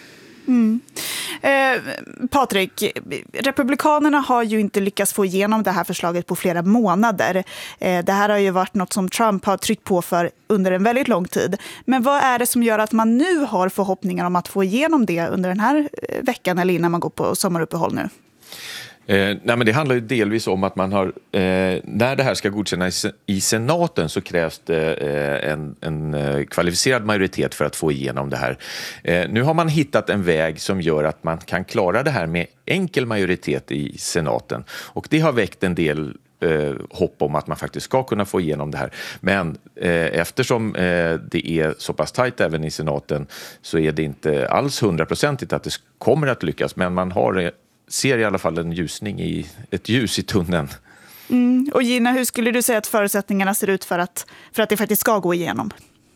Mm. Eh, Patrik, Republikanerna har ju inte lyckats få igenom det här förslaget på flera månader. Eh, det här har ju varit något som Trump har tryckt på för under en väldigt lång tid. Men vad är det som gör att man nu har förhoppningar om att få igenom det under den här veckan eller innan man går på sommaruppehåll nu? Eh, nej, men det handlar ju delvis om att man har, eh, när det här ska godkännas i senaten så krävs det eh, en, en eh, kvalificerad majoritet för att få igenom det här. Eh, nu har man hittat en väg som gör att man kan klara det här med enkel majoritet i senaten. Och det har väckt en del eh, hopp om att man faktiskt ska kunna få igenom det här. Men eh, eftersom eh, det är så pass tajt även i senaten så är det inte alls hundraprocentigt att det kommer att lyckas. Men man har ser i alla fall en ljusning i ett ljus i tunneln. Mm. Och Gina, hur skulle du säga att förutsättningarna ser ut för att, för att det faktiskt ska gå igenom?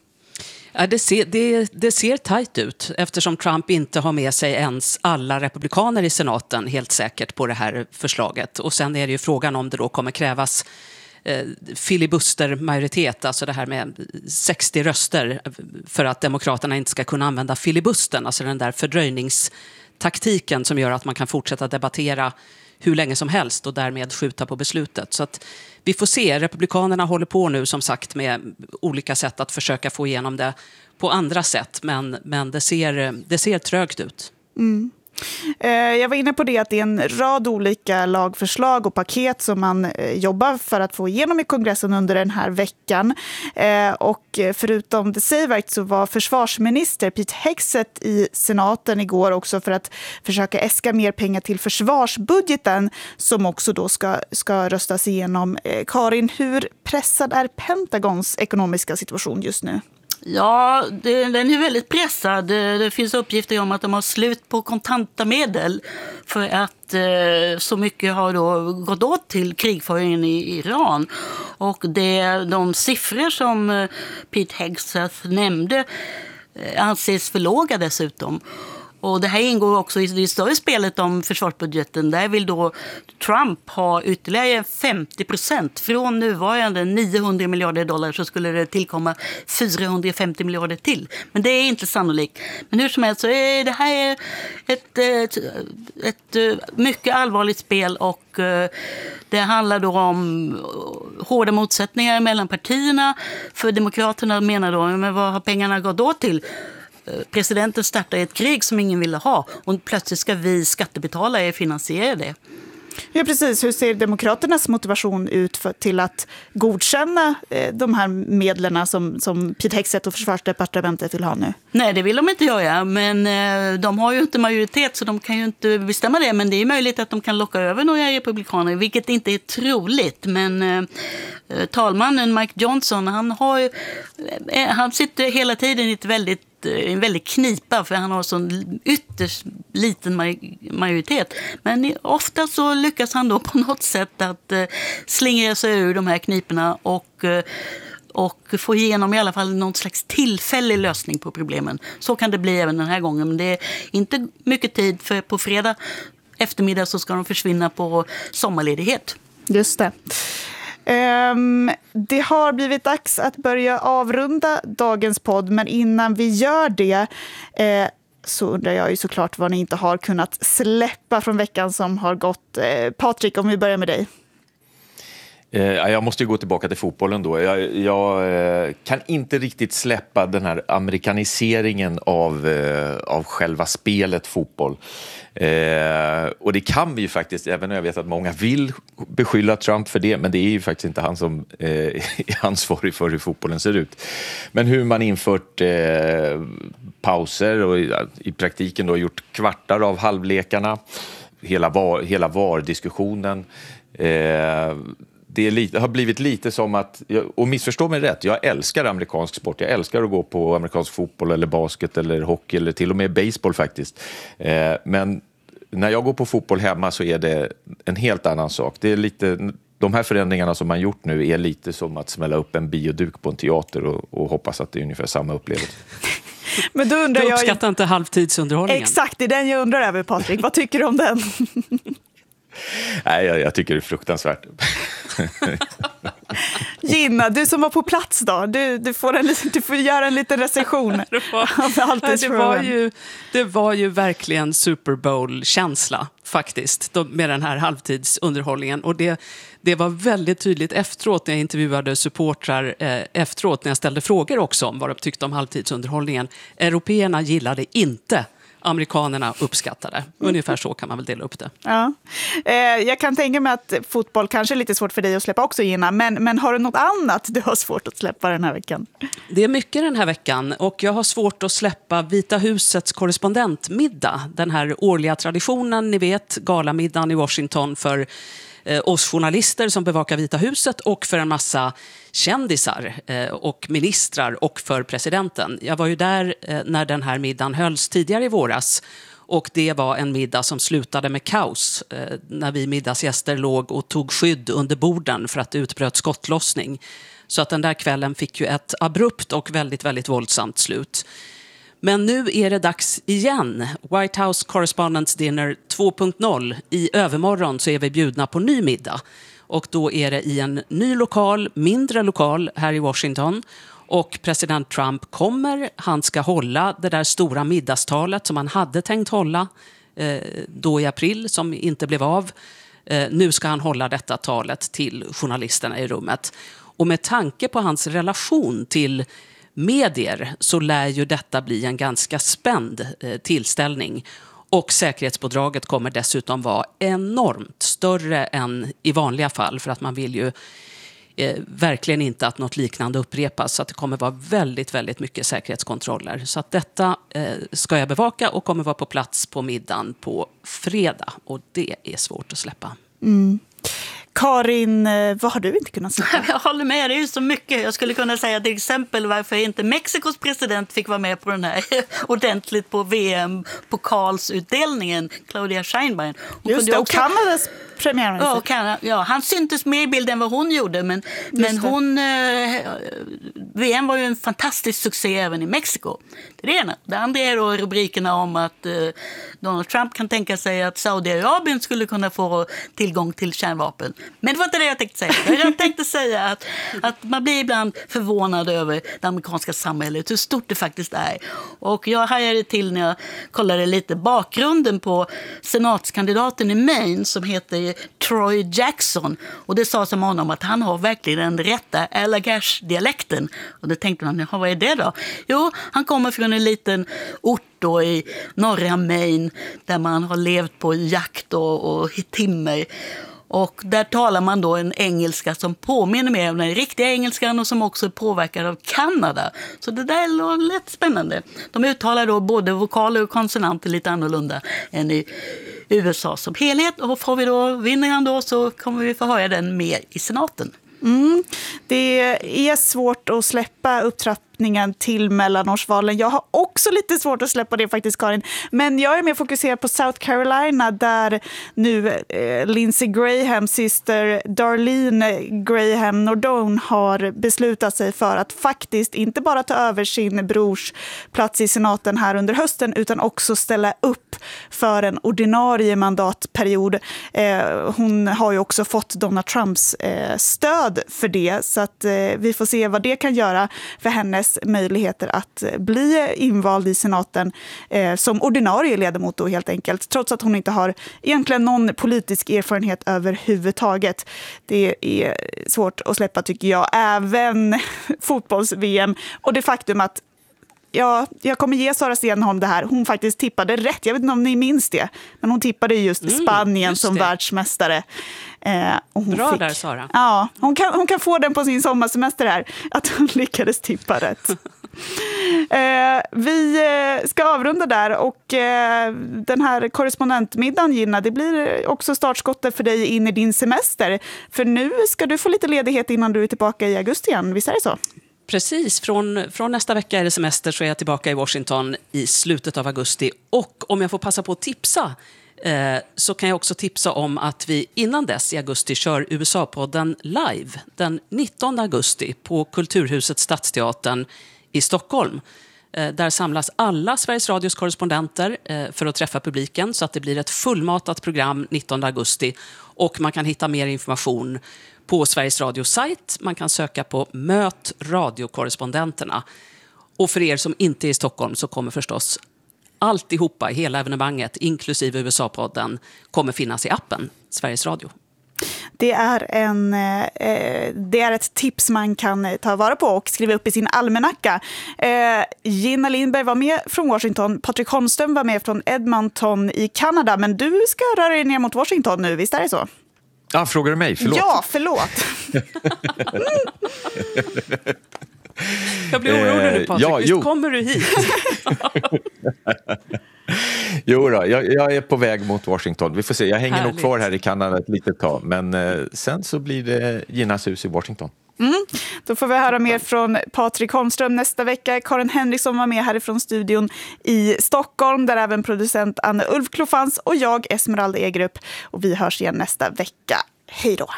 Ja, det, ser, det, det ser tajt ut eftersom Trump inte har med sig ens alla republikaner i senaten helt säkert på det här förslaget. Och sen är det ju frågan om det då kommer krävas eh, filibustermajoritet, alltså det här med sextio röster för att demokraterna inte ska kunna använda filibusten, alltså den där fördröjnings taktiken som gör att man kan fortsätta debattera hur länge som helst och därmed skjuta på beslutet. Så att vi får se, republikanerna håller på nu som sagt med olika sätt att försöka få igenom det på andra sätt, men, men det, ser, det ser trögt ut. Mm. Jag var inne på det att det är en rad olika lagförslag och paket som man jobbar för att få igenom i kongressen under den här veckan. Och förutom The Save Act så var försvarsminister Pete Hegseth i senaten igår också för att försöka äska mer pengar till försvarsbudgeten som också då ska, ska röstas igenom. Karin, hur pressad är Pentagons ekonomiska situation just nu? Ja, det, den är väldigt pressad. Det, det finns uppgifter om att de har slut på kontanta medel för att eh, så mycket har då gått åt till krigföringen i Iran. Och det, de siffror som eh, Pete Hegseth nämnde eh, anses för låga dessutom. Och det här ingår också i det större spelet om försvarsbudgeten. Där vill då Trump ha ytterligare femtio procent. Från nuvarande niohundra miljarder dollar så skulle det tillkomma fyrahundrafemtio miljarder till. Men det är inte sannolikt. Men hur som helst så är det här ett, ett, ett mycket allvarligt spel. Och det handlar då om hårda motsättningar mellan partierna. För demokraterna menar då, men vad har pengarna gått då till? Presidenten startar ett krig som ingen ville ha och plötsligt ska vi skattebetalare finansiera det. Ja, precis. Hur ser demokraternas motivation ut för, till att godkänna eh, de här medlen som, som Pete Hegseth och försvarsdepartementet vill ha nu? Nej, det vill de inte göra, men eh, de har ju inte majoritet så de kan ju inte bestämma det. Men det är möjligt att de kan locka över några republikaner, vilket inte är troligt. Men eh, talmannen Mike Johnson, han, har, eh, han sitter hela tiden i ett väldigt en väldigt knipa för han har sån ytterst liten majoritet. Men ofta så lyckas han då på något sätt att eh, slingra sig ur de här kniporna och, eh, och få igenom i alla fall någon slags tillfällig lösning på problemen. Så kan det bli även den här gången. Men det är inte mycket tid för på fredag eftermiddag så ska de försvinna på sommarledighet. Just det. Um, det har blivit dags att börja avrunda dagens podd, men innan vi gör det eh, så undrar jag ju såklart vad ni inte har kunnat släppa från veckan som har gått. Eh, Patrik, om vi börjar med dig. Jag måste ju gå tillbaka till fotbollen då. Jag, jag kan inte riktigt släppa den här amerikaniseringen av, av själva spelet fotboll. Eh, och det kan vi ju faktiskt, även om jag vet att många vill beskylla Trump för det, men det är ju faktiskt inte han som eh, är ansvarig för hur fotbollen ser ut. Men hur man infört eh, pauser och i, i praktiken då gjort kvartar av halvlekarna, hela var, hela VAR-diskussionen. Eh, Det är lite, har blivit lite som att, och missförstå mig rätt, jag älskar amerikansk sport. Jag älskar att gå på amerikansk fotboll eller basket eller hockey eller till och med baseball faktiskt. Eh, men när jag går på fotboll hemma så är det en helt annan sak. Det är lite, de här förändringarna som man gjort nu är lite som att smälla upp en bioduk på en teater och, och hoppas att det är ungefär samma upplevelse. Men då undrar du uppskattar jag... inte halvtidsunderhållningen. Exakt, det är den jag undrar över, Patrik. Vad tycker du om den? Nej, jag, jag tycker det är fruktansvärt. Gina, du som var på plats då, du, du, får, en, du får göra en liten recension det var, av det, var ju, det var ju verkligen Super Bowl-känsla faktiskt med den här halvtidsunderhållningen. Och det, det var väldigt tydligt efteråt när jag intervjuade supportrar eh, efteråt när jag ställde frågor också om vad de tyckte om halvtidsunderhållningen. Européerna gillade inte, amerikanerna uppskattade. Ungefär så kan man väl dela upp det. Ja. Eh, jag kan tänka mig att fotboll kanske är lite svårt för dig att släppa också, Gina. Men, men har du något annat du har svårt att släppa den här veckan? Det är mycket den här veckan. Och jag har svårt att släppa Vita husets korrespondentmiddag. Den här årliga traditionen, ni vet, galamiddagen i Washington för eh, oss journalister som bevakar Vita huset och för en massa kändisar eh, och ministrar och för presidenten. Jag var ju där eh, när den här middagen hölls tidigare i våras och det var en middag som slutade med kaos eh, när vi middagsgäster låg och tog skydd under borden för att det utbröt skottlossning. Så att den där kvällen fick ju ett abrupt och väldigt, väldigt våldsamt slut. Men nu är det dags igen. White House Correspondents' Dinner två punkt noll. I övermorgon så är vi bjudna på ny middag. Och då är det i en ny lokal, mindre lokal här i Washington. Och president Trump kommer, han ska hålla det där stora middagstalet som han hade tänkt hålla eh, då i april, som inte blev av. Eh, nu ska han hålla detta talet till journalisterna i rummet. Och med tanke på hans relation till medier så lär ju detta bli en ganska spänd eh, tillställning. Och säkerhetspådraget kommer dessutom vara enormt större än i vanliga fall för att man vill ju eh, verkligen inte att något liknande upprepas. Så att det kommer vara väldigt, väldigt mycket säkerhetskontroller. Så att detta eh, ska jag bevaka och kommer vara på plats på middagen på fredag. Och det är svårt att släppa. Mm. Karin, vad har du inte kunnat säga? Jag håller med, det är ju så mycket. Jag skulle kunna säga till exempel varför inte Mexikos president fick vara med på den här ordentligt på V M-pokalsutdelningen, Claudia Sheinbein. Hon Just det, också... och Kanadas premiärminister. Ja, Kanada, ja, han syntes mer i bilden än vad hon gjorde, men, men hon, eh, V M var ju en fantastisk succé även i Mexiko. Det är det ena. Det andra är då rubrikerna om att eh, Donald Trump kan tänka sig att Saudiarabien skulle kunna få tillgång till kärnvapen. Men det var inte det jag tänkte säga. Jag tänkte säga att, att man blir ibland förvånad över det amerikanska samhället, hur stort det faktiskt är. Och jag hajade till när jag kollade lite bakgrunden på senatskandidaten i Maine som heter Troy Jackson. Och det sa som honom att han har verkligen den rätta Allagash-dialekten. Och då tänkte man, vad är det då? Jo, han kommer från en liten ort då i norra Maine där man har levt på jakt och, och timmer. Och där talar man då en engelska som påminner mer om den riktiga engelskan och som också är påverkad av Kanada. Så det där är lätt spännande. De uttalar då både vokaler och konsonanter lite annorlunda än i U S A som helhet. Och får vi då, vinner han då så kommer vi få höra den mer i senaten. Mm. Det är svårt att släppa upptrappningen till mellanårsvalen. Jag har också lite svårt att släppa det faktiskt, Karin. Men jag är mer fokuserad på South Carolina där nu eh, Lindsey Grahams syster Darlene Graham Nordone har beslutat sig för att faktiskt inte bara ta över sin brors plats i senaten här under hösten utan också ställa upp för en ordinarie mandatperiod. Eh, hon har ju också fått Donald Trumps eh, stöd för det, så att eh, vi får se vad det kan göra för hennes möjligheter att bli invald i senaten eh, som ordinarie ledamot då helt enkelt, trots att hon inte har egentligen någon politisk erfarenhet överhuvudtaget. Det är svårt att släppa tycker jag, även fotbolls-V M och det faktum att ja, jag kommer ge Sara Stenholm det här. Hon faktiskt tippade rätt. Jag vet inte om ni minns det. Men hon tippade just mm, Spanien just som världsmästare. Eh, och hon Bra fick, där, Sara. Ja, hon kan, hon kan få den på sin sommarsemester här. Att hon lyckades tippa rätt. eh, vi ska avrunda där. Och eh, den här korrespondentmiddagen, Gina, det blir också startskottet för dig in i din semester. För nu ska du få lite ledighet innan du är tillbaka i augusti igen. Visst är det så? Precis, från, från nästa vecka är det semester så är jag tillbaka i Washington i slutet av augusti. Och om jag får passa på att tipsa eh, så kan jag också tipsa om att vi innan dess i augusti kör U S A-podden live den nittonde augusti på Kulturhuset Stadsteatern i Stockholm. Där samlas alla Sveriges Radios korrespondenter för att träffa publiken så att det blir ett fullmatat program nittonde augusti. Och man kan hitta mer information på Sveriges Radios sajt. Man kan söka på Möt radiokorrespondenterna. Och för er som inte är i Stockholm så kommer förstås alltihopa, hela evenemanget, inklusive U S A-podden, kommer finnas i appen Sveriges Radio. Det är, en, eh, det är ett tips man kan ta vara på och skriva upp i sin almanacka. Eh, Gina Lindberg var med från Washington, Patrik Holmström var med från Edmonton i Kanada, men du ska röra dig ner mot Washington nu, visst är det så? Ja, frågar du mig? Förlåt. Ja, förlåt. Jag blir orolig nu, Patrik. Ja, visst jo. kommer du hit? Jo då, jag, jag är på väg mot Washington. Vi får se, jag hänger Härligt. nog kvar här i Kanada ett litet tag. Men eh, sen så blir det Ginas hus i Washington. Mm. Då får vi höra mer från Patrik Holmström nästa vecka. Karin Henriksson var med härifrån studion i Stockholm, där även producent Anne Ulfklo fanns, och jag, Esmeralda Egrup. Och vi hörs igen nästa vecka. Hej då!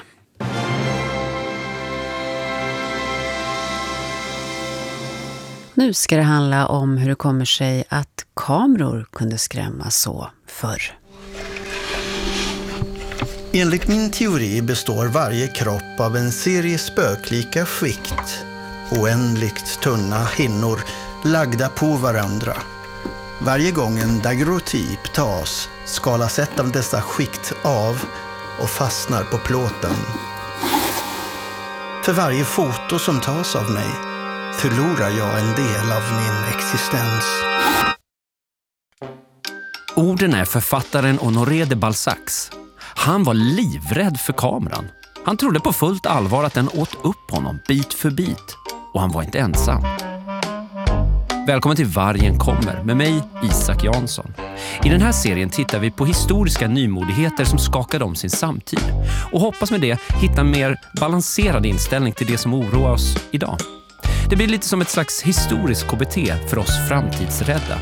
Nu ska det handla om hur det kommer sig att kameror kunde skrämma så förr. Enligt min teori består varje kropp av en serie spöklika skikt, oändligt tunna hinnor lagda på varandra. Varje gång en daguerreotyp tas skalas ett av dessa skikt av och fastnar på plåten. För varje foto som tas av mig förlorar jag en del av min existens. Orden är författaren Honoré de Balzacs. Han var livrädd för kameran. Han trodde på fullt allvar att den åt upp honom bit för bit. Och han var inte ensam. Välkommen till Vargen kommer med mig, Isak Jansson. I den här serien tittar vi på historiska nymodigheter som skakade om sin samtid. Och hoppas med det hitta en mer balanserad inställning till det som oroar oss idag. Det blir lite som ett slags historisk K B T för oss framtidsrädda.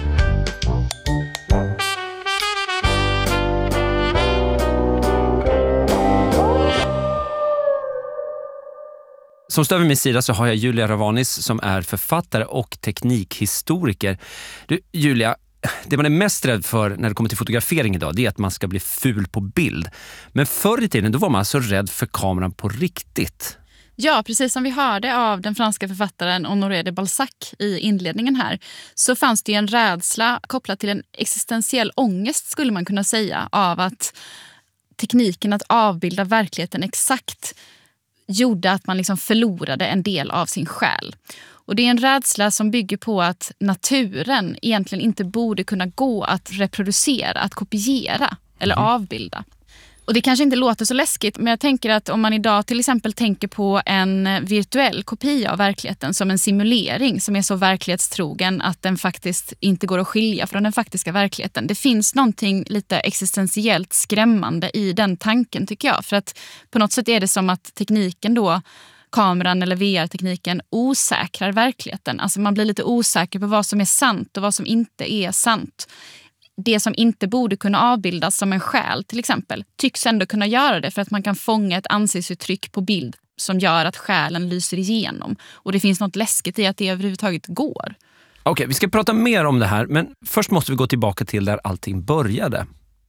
Som stöd vid min sida så har jag Julia Ravanis som är författare och teknikhistoriker. Du, Julia, det man är mest rädd för när det kommer till fotografering idag, det är att man ska bli ful på bild. Men förr i tiden då var man alltså rädd för kameran på riktigt. Ja, precis som vi hörde av den franska författaren Honoré de Balzac i inledningen här, så fanns det en rädsla kopplad till en existentiell ångest, skulle man kunna säga, av att tekniken att avbilda verkligheten exakt gjorde att man liksom förlorade en del av sin själ. Och det är en rädsla som bygger på att naturen egentligen inte borde kunna gå att reproducera, att kopiera eller mm. avbilda. Och det kanske inte låter så läskigt, men jag tänker att om man idag till exempel tänker på en virtuell kopia av verkligheten som en simulering som är så verklighetstrogen att den faktiskt inte går att skilja från den faktiska verkligheten. Det finns någonting lite existentiellt skrämmande i den tanken, tycker jag. För att på något sätt är det som att tekniken då, kameran eller V R-tekniken, osäkrar verkligheten. Alltså man blir lite osäker på vad som är sant och vad som inte är sant. Det som inte borde kunna avbildas som en själ till exempel tycks ändå kunna göra det, för att man kan fånga ett ansiktsuttryck på bild som gör att själen lyser igenom. Och det finns något läskigt i att det överhuvudtaget går. Okej, vi ska prata mer om det här, men först måste vi gå tillbaka till där allting började.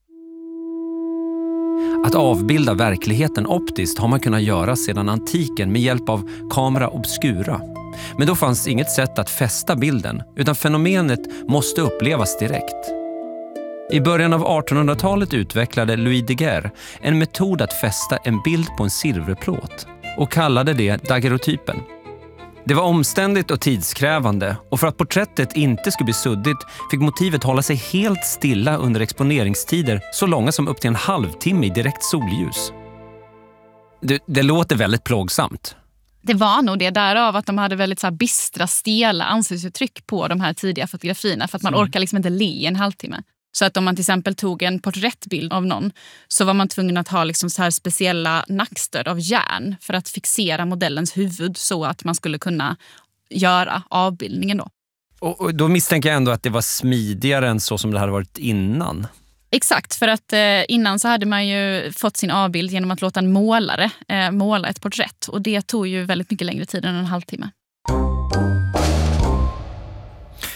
Att avbilda verkligheten optiskt har man kunnat göra sedan antiken med hjälp av camera obscura. Men då fanns inget sätt att fästa bilden, utan fenomenet måste upplevas direkt. I början av artonhundratalet utvecklade Louis Daguerre en metod att fästa en bild på en silverplåt och kallade det daguerreotypen. Det var omständigt och tidskrävande, och för att porträttet inte skulle bli suddigt fick motivet hålla sig helt stilla under exponeringstider så långa som upp till en halvtimme i direkt solljus. Det, det låter väldigt plågsamt. Det var nog det, därav att de hade väldigt så här bistra, stela ansiktsuttryck på de här tidiga fotografierna, för att man mm. orkar liksom inte le i en halvtimme. Så att om man till exempel tog en porträttbild av någon så var man tvungen att ha liksom så här speciella nackstöd av järn för att fixera modellens huvud så att man skulle kunna göra avbildningen då. Och, och då misstänker jag ändå att det var smidigare än så som det hade varit innan. Exakt, för att eh, innan så hade man ju fått sin avbild genom att låta en målare eh, måla ett porträtt. Och det tog ju väldigt mycket längre tid än en halvtimme.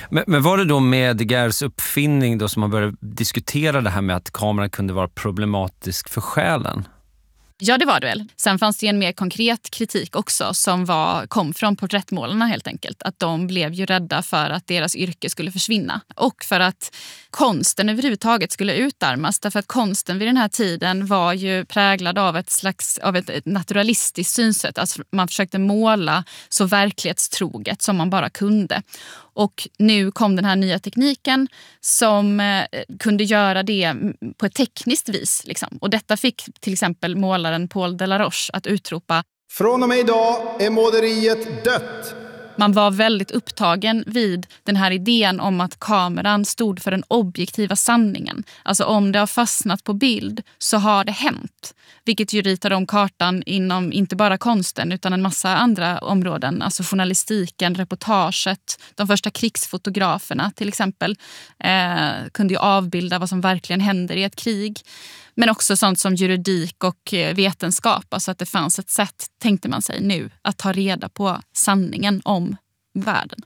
Men, men var det då med De Geers uppfinning då som man började diskutera det här med att kameran kunde vara problematisk för själen? Ja, det var det väl. Sen fanns det en mer konkret kritik också som var, kom från porträttmålarna helt enkelt. Att de blev ju rädda för att deras yrke skulle försvinna. Och för att konsten överhuvudtaget skulle utarmas. Därför att konsten vid den här tiden var ju präglad av ett slags av ett naturalistiskt synsätt. Alltså man försökte måla så verklighetstroget som man bara kunde. Och nu kom den här nya tekniken som eh, kunde göra det på ett tekniskt vis. Liksom. Och detta fick till exempel målaren Paul Delaroche att utropa: "Från och med idag är måleriet dött." Man var väldigt upptagen vid den här idén om att kameran stod för den objektiva sanningen. Alltså om det har fastnat på bild så har det hänt. Vilket ju ritade om kartan inom inte bara konsten utan en massa andra områden. Alltså journalistiken, reportaget, de första krigsfotograferna till exempel eh, kunde ju avbilda vad som verkligen händer i ett krig. Men också sånt som juridik och vetenskap. Alltså att det fanns ett sätt, tänkte man sig nu, att ta reda på sanningen om världen.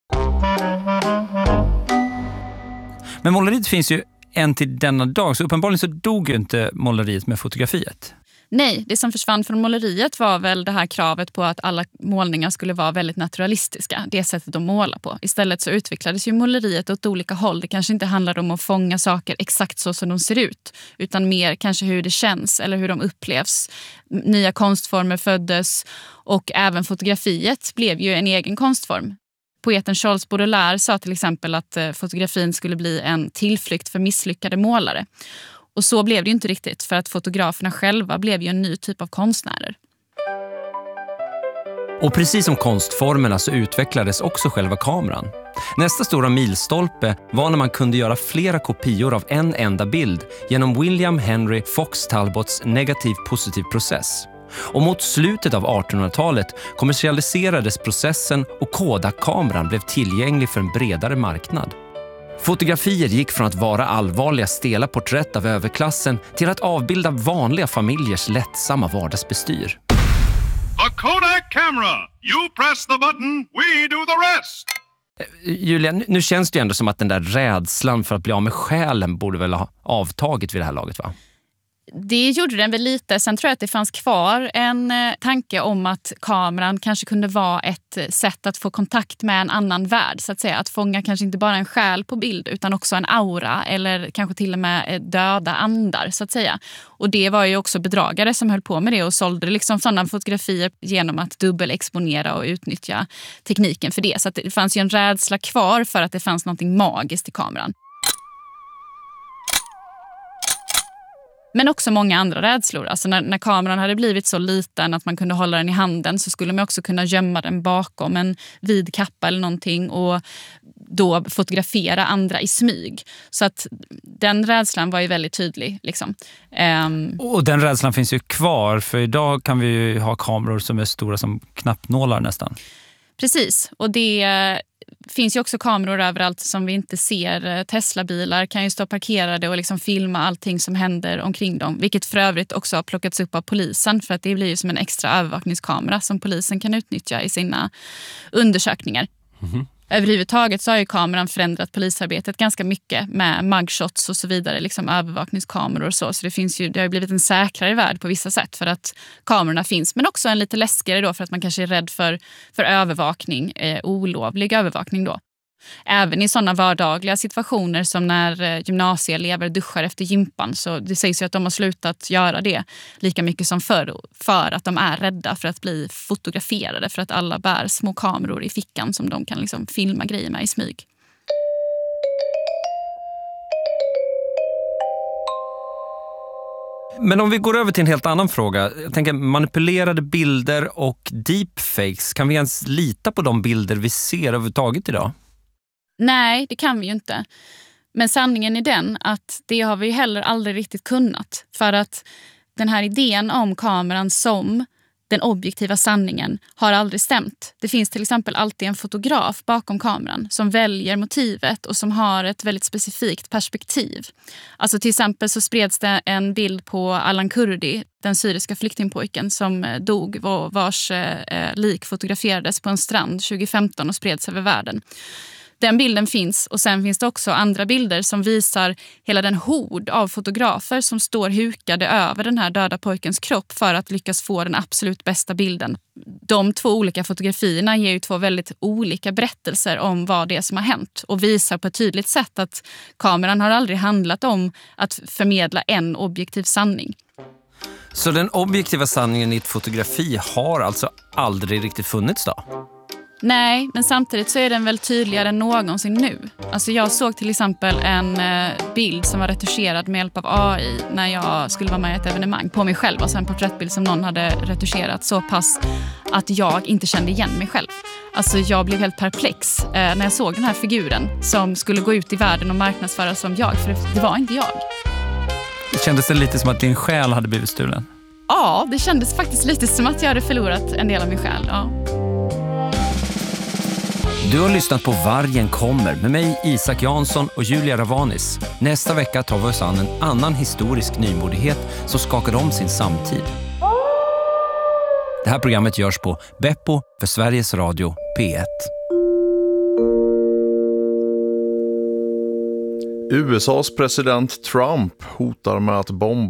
Men måleriet finns ju än till denna dag, så uppenbarligen så dog ju inte måleriet med fotografiet. Nej, det som försvann från måleriet var väl det här kravet på att alla målningar skulle vara väldigt naturalistiska. Det sättet att måla på. Istället så utvecklades ju måleriet åt olika håll. Det kanske inte handlar om att fånga saker exakt så som de ser ut. Utan mer kanske hur det känns eller hur de upplevs. Nya konstformer föddes och även fotografiet blev ju en egen konstform. Poeten Charles Baudelaire sa till exempel att fotografin skulle bli en tillflykt för misslyckade målare. Och så blev det ju inte riktigt, för att fotograferna själva blev ju en ny typ av konstnärer. Och precis som konstformerna så utvecklades också själva kameran. Nästa stora milstolpe var när man kunde göra flera kopior av en enda bild genom William Henry Fox Talbots negativ-positiv process. Och mot slutet av artonhundratalet kommersialiserades processen och Kodak-kameran blev tillgänglig för en bredare marknad. Fotografier gick från att vara allvarliga stela porträtt av överklassen till att avbilda vanliga familjers lättsamma vardagsbestyr. The Kodak camera. You press the button, we do the rest. Julia, nu känns det ju ändå som att den där rädslan för att bli av med själen borde väl ha avtagit vid det här laget, va? Det gjorde den väl lite. Sen tror jag att det fanns kvar en eh, tanke om att kameran kanske kunde vara ett sätt att få kontakt med en annan värld, så att säga. Att fånga kanske inte bara en själ på bild utan också en aura eller kanske till och med döda andar, så att säga. Och det var ju också bedragare som höll på med det och sålde liksom sådana fotografier genom att dubbelexponera och utnyttja tekniken för det. Så att det fanns ju en rädsla kvar för att det fanns något magiskt i kameran. Men också många andra rädslor. Alltså när, när kameran hade blivit så liten att man kunde hålla den i handen så skulle man också kunna gömma den bakom en vid kappa eller någonting och då fotografera andra i smyg. Så att den rädslan var ju väldigt tydlig. Liksom. Um, och den rädslan finns ju kvar, för idag kan vi ju ha kameror som är stora som knappnålar nästan. Precis, och det finns ju också kameror överallt som vi inte ser. Tesla-bilar kan ju stå parkerade och liksom filma allting som händer omkring dem. Vilket för övrigt också har plockats upp av polisen, för att det blir ju som en extra övervakningskamera som polisen kan utnyttja i sina undersökningar. Mm-hmm. Överhuvudtaget så har ju kameran förändrat polisarbetet ganska mycket med mugshots och så vidare, liksom övervakningskameror och så. Så det, finns ju, det har ju blivit en säkrare värld på vissa sätt för att kamerorna finns. Men också en lite läskigare då för att man kanske är rädd för, för övervakning, eh, olovlig övervakning då. Även i sådana vardagliga situationer som när gymnasieelever duschar efter gympan, så det sägs ju att de har slutat göra det lika mycket som förr, för att de är rädda för att bli fotograferade, för att alla bär små kameror i fickan som de kan liksom filma grejer med i smyg. Men om vi går över till en helt annan fråga. Jag tänker manipulerade bilder och deepfakes. Kan vi ens lita på de bilder vi ser överhuvudtaget idag? Nej, det kan vi ju inte. Men sanningen är den att det har vi heller aldrig riktigt kunnat. För att den här idén om kameran som den objektiva sanningen har aldrig stämt. Det finns till exempel alltid en fotograf bakom kameran som väljer motivet och som har ett väldigt specifikt perspektiv. Alltså till exempel så spreds det en bild på Alan Kurdi, den syriska flyktingpojken som dog, vars eh, lik fotograferades på en strand tjugo femton och spreds över världen. Den bilden finns, och sen finns det också andra bilder som visar hela den hord av fotografer som står hukade över den här döda pojkens kropp för att lyckas få den absolut bästa bilden. De två olika fotografierna ger ju två väldigt olika berättelser om vad det är som har hänt och visar på ett tydligt sätt att kameran har aldrig handlat om att förmedla en objektiv sanning. Så den objektiva sanningen i ett fotografi har alltså aldrig riktigt funnits då? Nej, men samtidigt så är den väl tydligare än någonsin nu. Alltså jag såg till exempel en bild som var retuscherad med hjälp av A I när jag skulle vara med i ett evenemang på mig själv. Alltså en porträttbild som någon hade retuscherat så pass att jag inte kände igen mig själv. Alltså jag blev helt perplex eh, när jag såg den här figuren som skulle gå ut i världen och marknadsföra som jag, för det, det var inte jag. Kändes det lite som att din själ hade blivit stulen? Ja, det kändes faktiskt lite som att jag hade förlorat en del av min själ, ja. Du har lyssnat på Vargen kommer med mig, Isak Jansson och Julia Ravanis. Nästa vecka tar vi oss an en annan historisk nymodighet som skakade om sin samtid. Det här programmet görs på Beppo för Sveriges Radio P ett. U S A:s president Trump hotar med att bomba